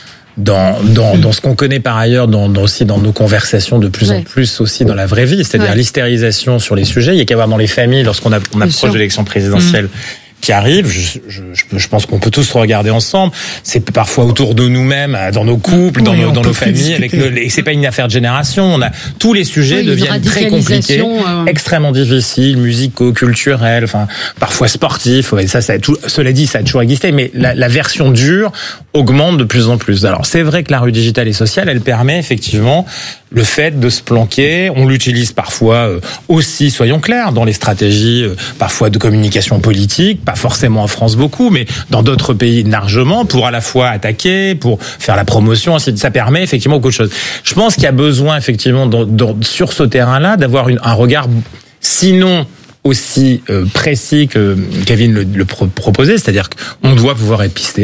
dans ce qu'on connaît par ailleurs, aussi dans nos conversations de plus en plus aussi dans la vraie vie, c'est-à-dire l'hystérisation sur les sujets. Il y a qu'à voir dans les familles, lorsqu'on approche de l'élection présidentielle qui arrive, je pense qu'on peut tous regarder ensemble. C'est parfois autour de nous-mêmes, dans nos couples, dans nos familles, et c'est pas une affaire de génération. Tous les sujets deviennent très compliqués, extrêmement difficiles, musicaux, culturels, parfois sportifs. Cela dit, ça a toujours existé, mais la version dure augmente de plus en plus. Alors, c'est vrai que la rue digitale et sociale, elle permet effectivement le fait de se planquer. On l'utilise parfois aussi, soyons clairs, dans les stratégies parfois de communication politique, pas forcément en France beaucoup, mais dans d'autres pays largement, pour à la fois attaquer, pour faire la promotion, ça permet effectivement beaucoup de choses. Je pense qu'il y a besoin effectivement sur ce terrain-là d'avoir un regard, sinon aussi précis que Kevin le proposait, c'est-à-dire qu'on doit pouvoir être pisté.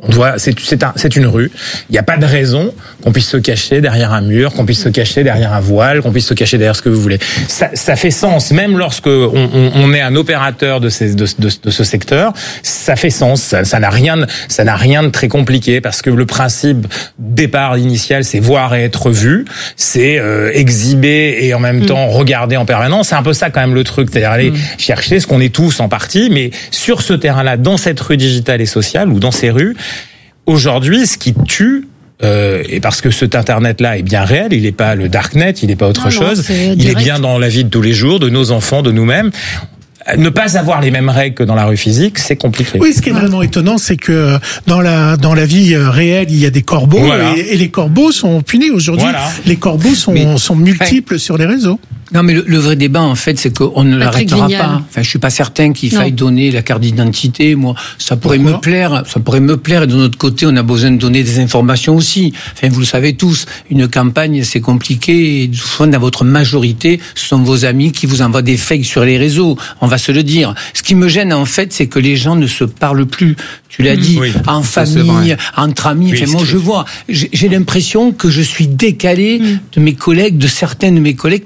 C'est une rue. Il n'y a pas de raison qu'on puisse se cacher derrière un mur, qu'on puisse se cacher derrière un voile, qu'on puisse se cacher derrière ce que vous voulez. Ça fait sens, même lorsque on est un opérateur de ce secteur. Ça fait sens. Ça n'a rien de très compliqué, parce que le principe départ initial, c'est voir et être vu, c'est exhiber et en même temps regarder en permanence. C'est un peu ça quand même le truc, c'est-à-dire aller chercher ce qu'on est tous en partie, mais sur ce terrain-là, dans cette rue digitale et sociale ou dans ces rues. Aujourd'hui, ce qui tue, et parce que cet Internet-là est bien réel, il n'est pas le darknet, il n'est pas autre chose, il est bien dans la vie de tous les jours, de nos enfants, de nous-mêmes. Ne pas avoir les mêmes règles que dans la rue physique, c'est compliqué. Oui, ce qui est vraiment étonnant, c'est que dans la vie réelle, il y a des corbeaux, et les corbeaux sont punis aujourd'hui. Les corbeaux sont multiples sur les réseaux. Non, mais le vrai débat, en fait, c'est qu'on ne l'arrêtera pas. Enfin, je suis pas certain qu'il faille donner la carte d'identité. Moi, ça pourrait me plaire. Et de notre côté, on a besoin de donner des informations aussi. Enfin, vous le savez tous, une campagne, c'est compliqué. Et souvent, dans votre majorité, ce sont vos amis qui vous envoient des fakes sur les réseaux. On va se le dire. Ce qui me gêne, en fait, c'est que les gens ne se parlent plus. Tu l'as dit, en famille, entre amis. Enfin, moi, je vois, j'ai l'impression que je suis décalé de certains de mes collègues parlementaires.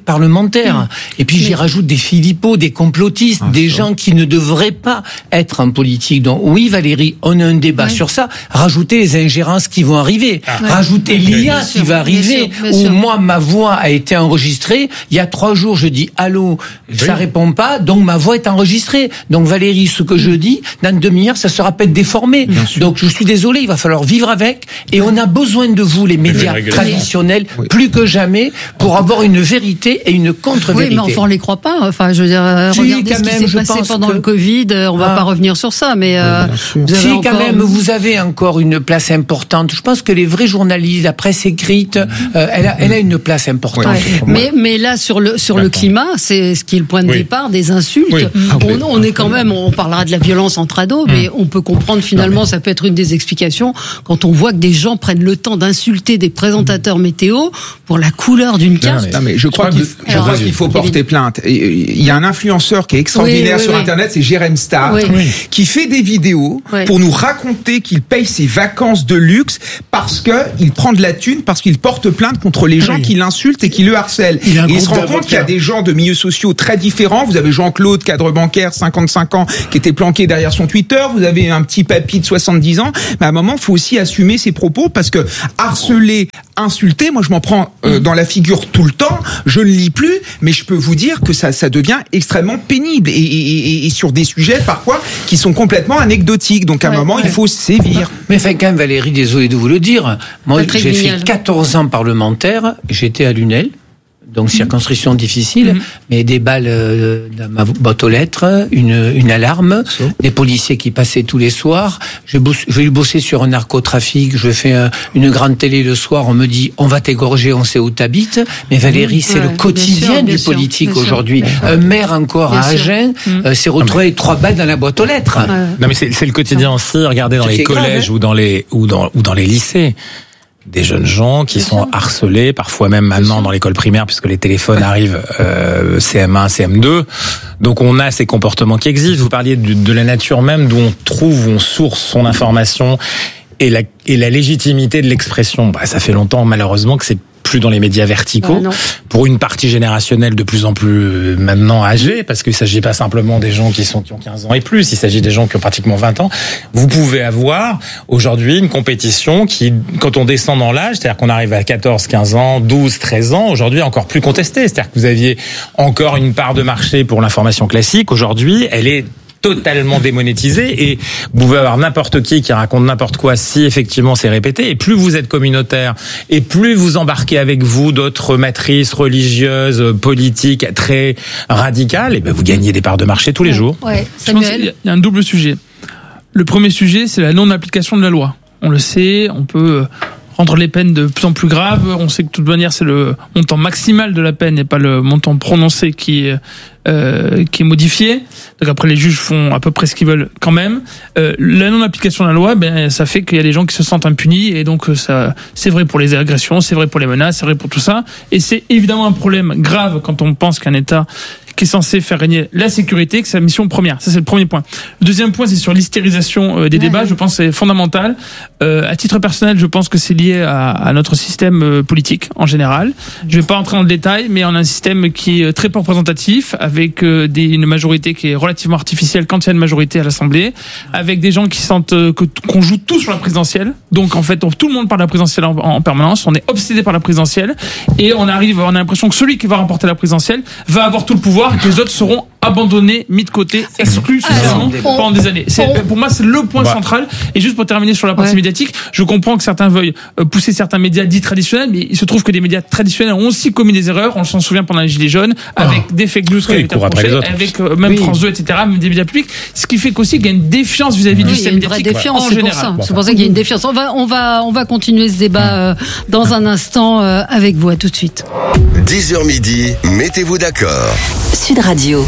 commentaires. Et puis j'y rajoute des Philippot, des complotistes, des gens qui ne devraient pas être en politique. Donc oui, Valérie, on a un débat sur ça. Rajoutez les ingérences qui vont arriver. Rajoutez l'IA qui va arriver. Où moi, ma voix a été enregistrée. Il y a 3 jours, je dis allô, ça répond pas, donc ma voix est enregistrée. Donc Valérie, ce que je dis, dans une demi-heure, ça sera peut-être déformé. Donc je suis désolé, il va falloir vivre avec. Et on a besoin de vous, les médias traditionnels, plus que jamais, pour avoir une vérité et une contre-vérité. Oui, mais enfin, on les croit pas. Enfin, je veux dire, regardez ce qui s'est passé pendant le Covid. On va pas revenir sur ça, mais quand même, vous avez encore une place importante. Je pense que les vrais journalistes, la presse écrite, elle a une place importante. Mais là, sur le climat, c'est ce qui est le point de départ des insultes. On est quand même, on parlera de la violence entre ados, mais on peut comprendre finalement, ça peut être une des explications quand on voit que des gens prennent le temps d'insulter des présentateurs météo pour la couleur d'une carte. Je crois qu'il faut porter plainte. Il y a un influenceur qui est extraordinaire sur Internet, c'est Jérém Star, qui fait des vidéos pour nous raconter qu'il paye ses vacances de luxe parce que il prend de la thune, parce qu'il porte plainte contre les gens qui l'insultent et qui le harcèlent. Et il se rend compte qu'il y a des gens de milieux sociaux très différents. Vous avez Jean-Claude, cadre bancaire, 55 ans, qui était planqué derrière son Twitter. Vous avez un petit papy de 70 ans. Mais à un moment, il faut aussi assumer ses propos parce que harceler, insulter, moi je m'en prends dans la figure tout le temps. Je ne lis plus, mais je peux vous dire que ça devient extrêmement pénible et sur des sujets parfois qui sont complètement anecdotiques. Donc à un moment, il faut sévir. Mais enfin, quand même, Valérie, désolé de vous le dire, moi j'ai fait 14 ans parlementaire, j'étais à Lunel. Donc circonscription difficile, mais des balles dans ma boîte aux lettres, une alarme, des policiers qui passaient tous les soirs. Je vais bosser sur un narcotrafic, je fais une grande télé le soir, on me dit on va t'égorger, on sait où t'habites. Mais Valérie, c'est le quotidien du politique aujourd'hui. Un maire encore à Agen s'est retrouvé avec 3 balles dans la boîte aux lettres. Non mais c'est le quotidien aussi. Regardez dans les collèges ou dans les lycées. Des jeunes gens qui sont harcelés, parfois même maintenant dans l'école primaire, puisque les téléphones arrivent CM1, CM2. Donc on a ces comportements qui existent. Vous parliez de la nature même, d'où on trouve, où on source son information et la légitimité de l'expression. Ça fait longtemps, malheureusement, que c'est plus dans les médias verticaux, pour une partie générationnelle de plus en plus maintenant âgée, parce qu'il ne s'agit pas simplement des gens qui ont 15 ans et plus, il s'agit des gens qui ont pratiquement 20 ans. Vous pouvez avoir aujourd'hui une compétition qui, quand on descend dans l'âge, c'est-à-dire qu'on arrive à 14, 15 ans, 12, 13 ans, aujourd'hui encore plus contestée. C'est-à-dire que vous aviez encore une part de marché pour l'information classique. Aujourd'hui, elle est totalement démonétisé et vous pouvez avoir n'importe qui raconte n'importe quoi si effectivement c'est répété. Et plus vous êtes communautaire et plus vous embarquez avec vous d'autres matrices religieuses, politiques très radicales, et ben vous gagnez des parts de marché tous les jours. Je pense qu'il y a un double sujet. Le premier sujet, c'est la non-application de la loi. On le sait, on peut rendre les peines de plus en plus graves. On sait que de toute manière, c'est le montant maximal de la peine et pas le montant prononcé qui est modifié. Donc après, les juges font à peu près ce qu'ils veulent quand même. La non-application de la loi, ça fait qu'il y a des gens qui se sentent impunis et donc ça, c'est vrai pour les agressions, c'est vrai pour les menaces, c'est vrai pour tout ça. Et c'est évidemment un problème grave quand on pense qu'un État qui est censé faire régner la sécurité, que c'est la mission première. Ça, c'est le premier point. Le deuxième point, c'est sur l'hystérisation des débats. Je pense que c'est fondamental. À titre personnel, je pense que c'est lié à notre système politique en général. Je vais pas entrer dans le détail, mais on a un système qui est très peu représentatif, avec une majorité qui est relativement artificielle quand il y a une majorité à l'Assemblée, avec des gens qui sentent qu'on joue tout sur la présidentielle. Donc en fait, tout le monde parle de la présidentielle en permanence. On est obsédé par la présidentielle et on a l'impression que celui qui va remporter la présidentielle va avoir tout le pouvoir et que les autres seront abandonnés, mis de côté, exclus pendant des années. Pour moi, c'est le point central. Et juste pour terminer sur la partie médiatique, je comprends que certains veuillent pousser certains médias dits traditionnels, mais il se trouve que des médias traditionnels ont aussi commis des erreurs. On s'en souvient pendant les Gilets jaunes, avec des fake news qui avaient été approchés, avec même France 2, etc., même des médias publics. Ce qui fait qu'aussi qu'il y a une défiance vis-à-vis du système médiatique en général. C'est pour ça qu'il y a une défiance. On va continuer ce débat dans un instant avec vous. À tout de suite. 10h midi, mettez-vous d'accord. Sud Radio.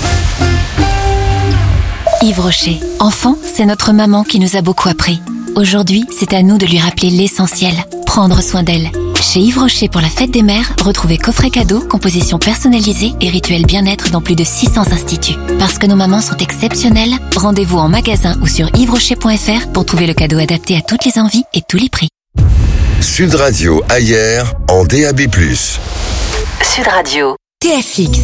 Yves Rocher. Enfant, c'est notre maman qui nous a beaucoup appris. Aujourd'hui, c'est à nous de lui rappeler l'essentiel. Prendre soin d'elle. Chez Yves Rocher pour la fête des mères, retrouvez coffret cadeau, composition personnalisée et rituel bien-être dans plus de 600 instituts. Parce que nos mamans sont exceptionnelles, rendez-vous en magasin ou sur yvesrocher.fr pour trouver le cadeau adapté à toutes les envies et tous les prix. Sud Radio ailleurs en DAB+. Sud Radio. TFX.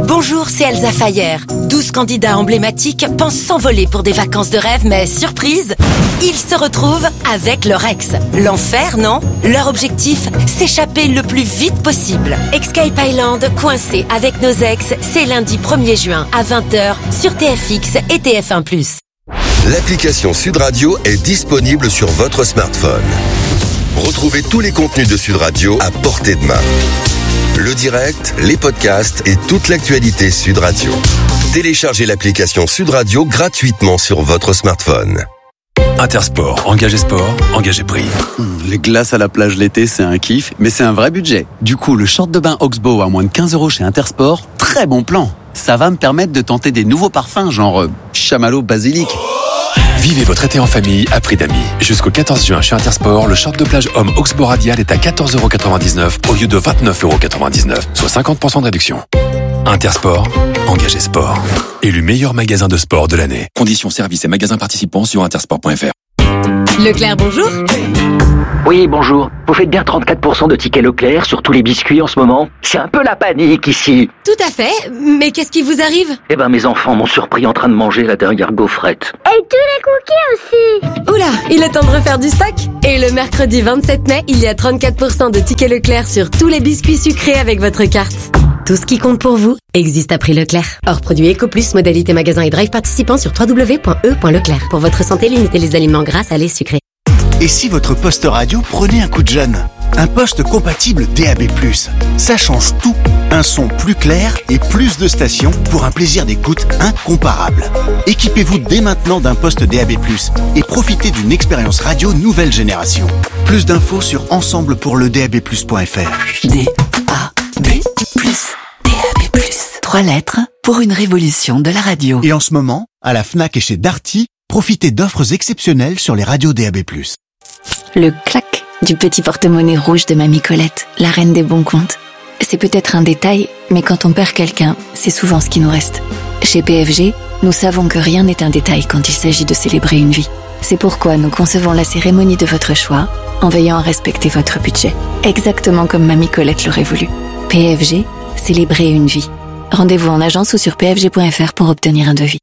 Bonjour, c'est Elsa Fayer. 12 candidats emblématiques pensent s'envoler pour des vacances de rêve, mais surprise, ils se retrouvent avec leur ex. L'enfer, non? Leur objectif, s'échapper le plus vite possible. Escape Island, coincé avec nos ex, c'est lundi 1er juin à 20h sur TFX et TF1+. L'application Sud Radio est disponible sur votre smartphone. Retrouvez tous les contenus de Sud Radio à portée de main. Le direct, les podcasts et toute l'actualité Sud Radio. Téléchargez l'application Sud Radio gratuitement sur votre smartphone. Intersport, engagé sport, engagé prix. Les glaces à la plage l'été, c'est un kiff, mais c'est un vrai budget. Du coup, le short de bain Oxbow à moins de 15 € chez Intersport, très bon plan. Ça va me permettre de tenter des nouveaux parfums, genre chamallow basilic. Vivez votre été en famille à prix d'amis. Jusqu'au 14 juin chez Intersport, le short de plage homme Oxbow Radial est à 14,99 € au lieu de 29,99 €, soit 50% de réduction. Intersport, engagé sport. Élu meilleur magasin de sport de l'année. Conditions, services et magasins participants sur intersport.fr. Leclerc, bonjour. Oui, bonjour. Vous faites bien 34% de tickets Leclerc sur tous les biscuits en ce moment? C'est un peu la panique ici. Tout à fait. Mais qu'est-ce qui vous arrive? Eh ben, mes enfants m'ont surpris en train de manger la dernière gaufrette. Et tous les cookies aussi. Oula, il est temps de refaire du stock. Et le mercredi 27 mai, il y a 34% de tickets Leclerc sur tous les biscuits sucrés avec votre carte. Tout ce qui compte pour vous existe à prix Leclerc. Hors produit EcoPlus, modalité magasin et drive participant sur www.e.leclerc. Pour votre santé, limitez les aliments gras, salés, sucrés. Et si votre poste radio prenait un coup de jeune? Un poste compatible DAB+. Ça change tout. Un son plus clair et plus de stations pour un plaisir d'écoute incomparable. Équipez-vous dès maintenant d'un poste DAB+, et profitez d'une expérience radio nouvelle génération. Plus d'infos sur ensemblepourledab+.fr. DAB+. 3 lettres pour une révolution de la radio. Et en ce moment, à la Fnac et chez Darty, profitez d'offres exceptionnelles sur les radios DAB+. Le clac du petit porte-monnaie rouge de Mamie Colette, la reine des bons comptes. C'est peut-être un détail, mais quand on perd quelqu'un, c'est souvent ce qui nous reste. Chez PFG, nous savons que rien n'est un détail quand il s'agit de célébrer une vie. C'est pourquoi nous concevons la cérémonie de votre choix en veillant à respecter votre budget. Exactement comme Mamie Colette l'aurait voulu. PFG, célébrer une vie. Rendez-vous en agence ou sur pfg.fr pour obtenir un devis.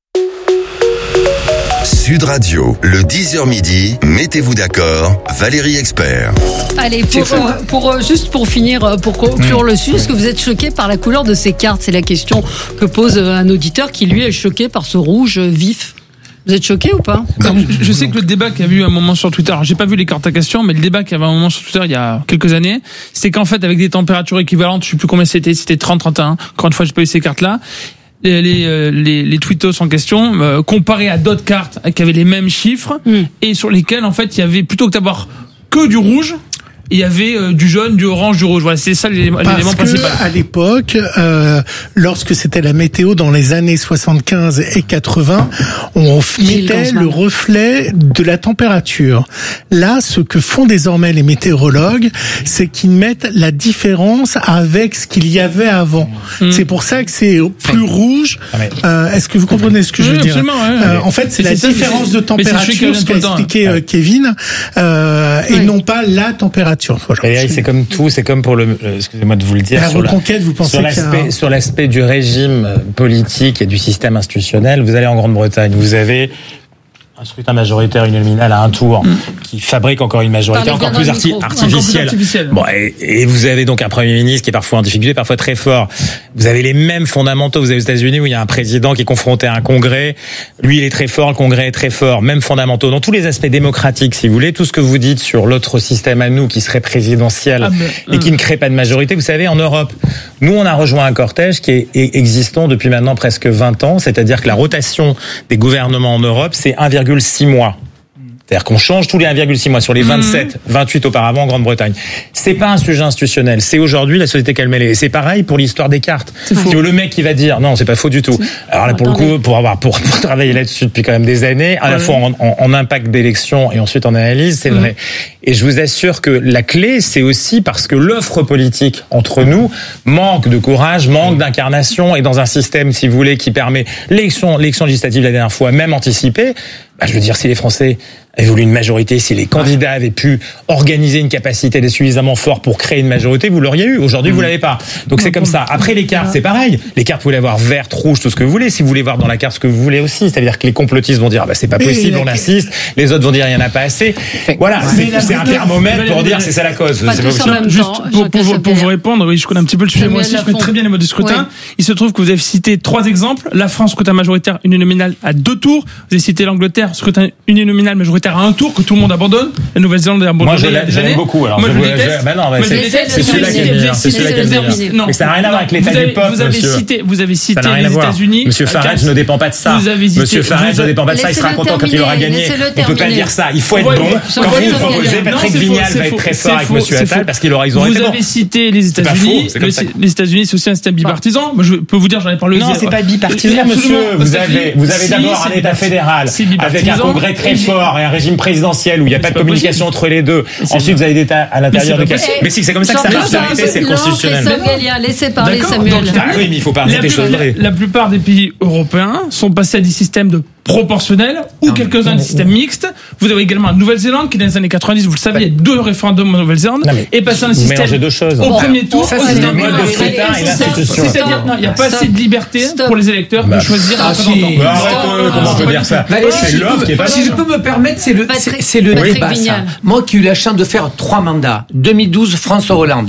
Sud Radio, le 10h midi, mettez-vous d'accord, Valérie Expert. Allez, juste pour finir, pour conclure le sujet, est-ce que vous êtes choqué par la couleur de ces cartes? C'est la question que pose un auditeur qui, lui, est choqué par ce rouge vif. Vous êtes choqué ou pas? Je sais que le débat qu'il y a eu un moment sur Twitter, alors j'ai pas vu les cartes à question, mais le débat qu'il y avait un moment sur Twitter il y a quelques années, c'est qu'en fait, avec des températures équivalentes, je sais plus combien c'était 30, 31, encore une fois, j'ai pas eu ces cartes-là, les tweetos en question, comparés à d'autres cartes qui avaient les mêmes chiffres, et sur lesquels, en fait, il y avait, plutôt que d'avoir que du rouge, il y avait du jaune, du orange, du rouge. Voilà, c'est ça l'élément principal. À l'époque, lorsque c'était la météo dans les années 75 et 80, on mettait le reflet de la température. Là, ce que font désormais les météorologues, c'est qu'ils mettent la différence avec ce qu'il y avait avant. C'est pour ça que c'est plus rouge. Est-ce que vous comprenez ce que je veux dire? En fait, c'est la différence de température, ce qu'a expliqué Kevin, et non pas la température. Et c'est comme tout, c'est comme pour excusez-moi de vous le dire, la reconquête, vous pensez sur l'aspect du régime politique et du système institutionnel. Vous allez en Grande-Bretagne, vous avez un scrutin majoritaire uninominal à un tour qui fabrique encore une majorité encore plus artificielle. Bon, et vous avez donc un Premier ministre qui est parfois en difficulté, parfois très fort. Vous avez les mêmes fondamentaux. Vous avez aux États-Unis où il y a un président qui est confronté à un congrès. Lui, il est très fort, le congrès est très fort. Mêmes fondamentaux. Dans tous les aspects démocratiques, si vous voulez, tout ce que vous dites sur l'autre système à nous qui serait présidentiel et qui ne crée pas de majorité. Vous savez, en Europe, nous, on a rejoint un cortège qui est existant depuis maintenant presque 20 ans. C'est-à-dire que la rotation des gouvernements en Europe, c'est 1,6 mois. C'est-à-dire qu'on change tous les 1,6 mois sur les 27, 28 auparavant en Grande-Bretagne. C'est pas un sujet institutionnel. C'est aujourd'hui la société qu'elle mêle. Et c'est pareil pour l'histoire des cartes. Si le mec qui va dire, non, c'est pas faux du tout. Alors là, pour le coup, pour travailler là-dessus depuis quand même des années, à la fois en impact d'élection et ensuite en analyse, c'est vrai. Et je vous assure que la clé, c'est aussi parce que l'offre politique entre nous manque de courage, manque d'incarnation, et dans un système, si vous voulez, qui permet l'élection législative la dernière fois, même anticipée, je veux dire, si les Français avaient voulu une majorité, si les candidats avaient pu organiser une capacité suffisamment forte pour créer une majorité, vous l'auriez eu. Aujourd'hui, vous l'avez pas. Donc c'est comme ça. Après, les cartes, c'est pareil. Les cartes, vous voulez avoir verte, rouge, tout ce que vous voulez. Si vous voulez voir dans la carte ce que vous voulez aussi, c'est-à-dire que les complotistes vont dire, c'est pas possible, on insiste. Les autres vont dire, il y en a pas assez. Voilà, c'est un thermomètre pour dire, c'est ça la cause. Juste pour vous répondre, oui, je connais un petit peu le sujet. Moi aussi, je connais très bien les modes de scrutin. Il se trouve que vous avez cité 3 exemples. La France, scrutin majoritaire uninominal à 2 tours. Vous avez cité l'Angleterre, scrutin uninominal majoritaire à 1 tour, que tout le monde abandonne. La Nouvelle-Zélande a abandonné. Moi, j'aime beaucoup. Alors, moi, je le déteste. C'est celui-là qui est le meilleur. Mais ça n'a rien à voir avec l'état du peuple, vous avez cité les États-Unis. Monsieur Farage ne dépend pas de ça. Monsieur Farage ne dépend pas de ça. Il sera content quand il aura gagné. On peut pas dire ça. Il faut être bon. Quand vous proposez, Patrick Vignal va être très fort avec Monsieur Attal parce qu'ils auraient été bons. Vous avez cité les États-Unis. Les États-Unis, c'est aussi un système bipartisan. Je peux vous dire, j'en ai parlé aussi. Non, c'est pas bipartisan, monsieur. Vous avez d'abord un État fédéral avec un congrès très fort et un régime présidentiel où il n'y a pas de communication entre les deux. Ensuite, vous avez des États à l'intérieur de mais si, c'est comme ça que ça marche. C'est le constitutionnel. Laissez parler Samuel. Oui, mais il faut pas arrêter des choses vraies. La plupart des pays européens sont passés à des systèmes de proportionnel ou quelques-uns des systèmes mixtes. Vous avez également la Nouvelle-Zélande qui dans les années 90, vous le savez, il y a 2 référendums en Nouvelle-Zélande et passé un système au premier tour. C'est le mode de scrutin et l'institution. C'est-à-dire, il n'y a pas assez de liberté pour les électeurs de choisir un représentant. Comment on peut dire ça? C'est l'offre qui est pas. Si je peux me permettre, c'est le débat, ça. Moi qui ai eu la chance de faire 3 mandats, 2012, François Hollande.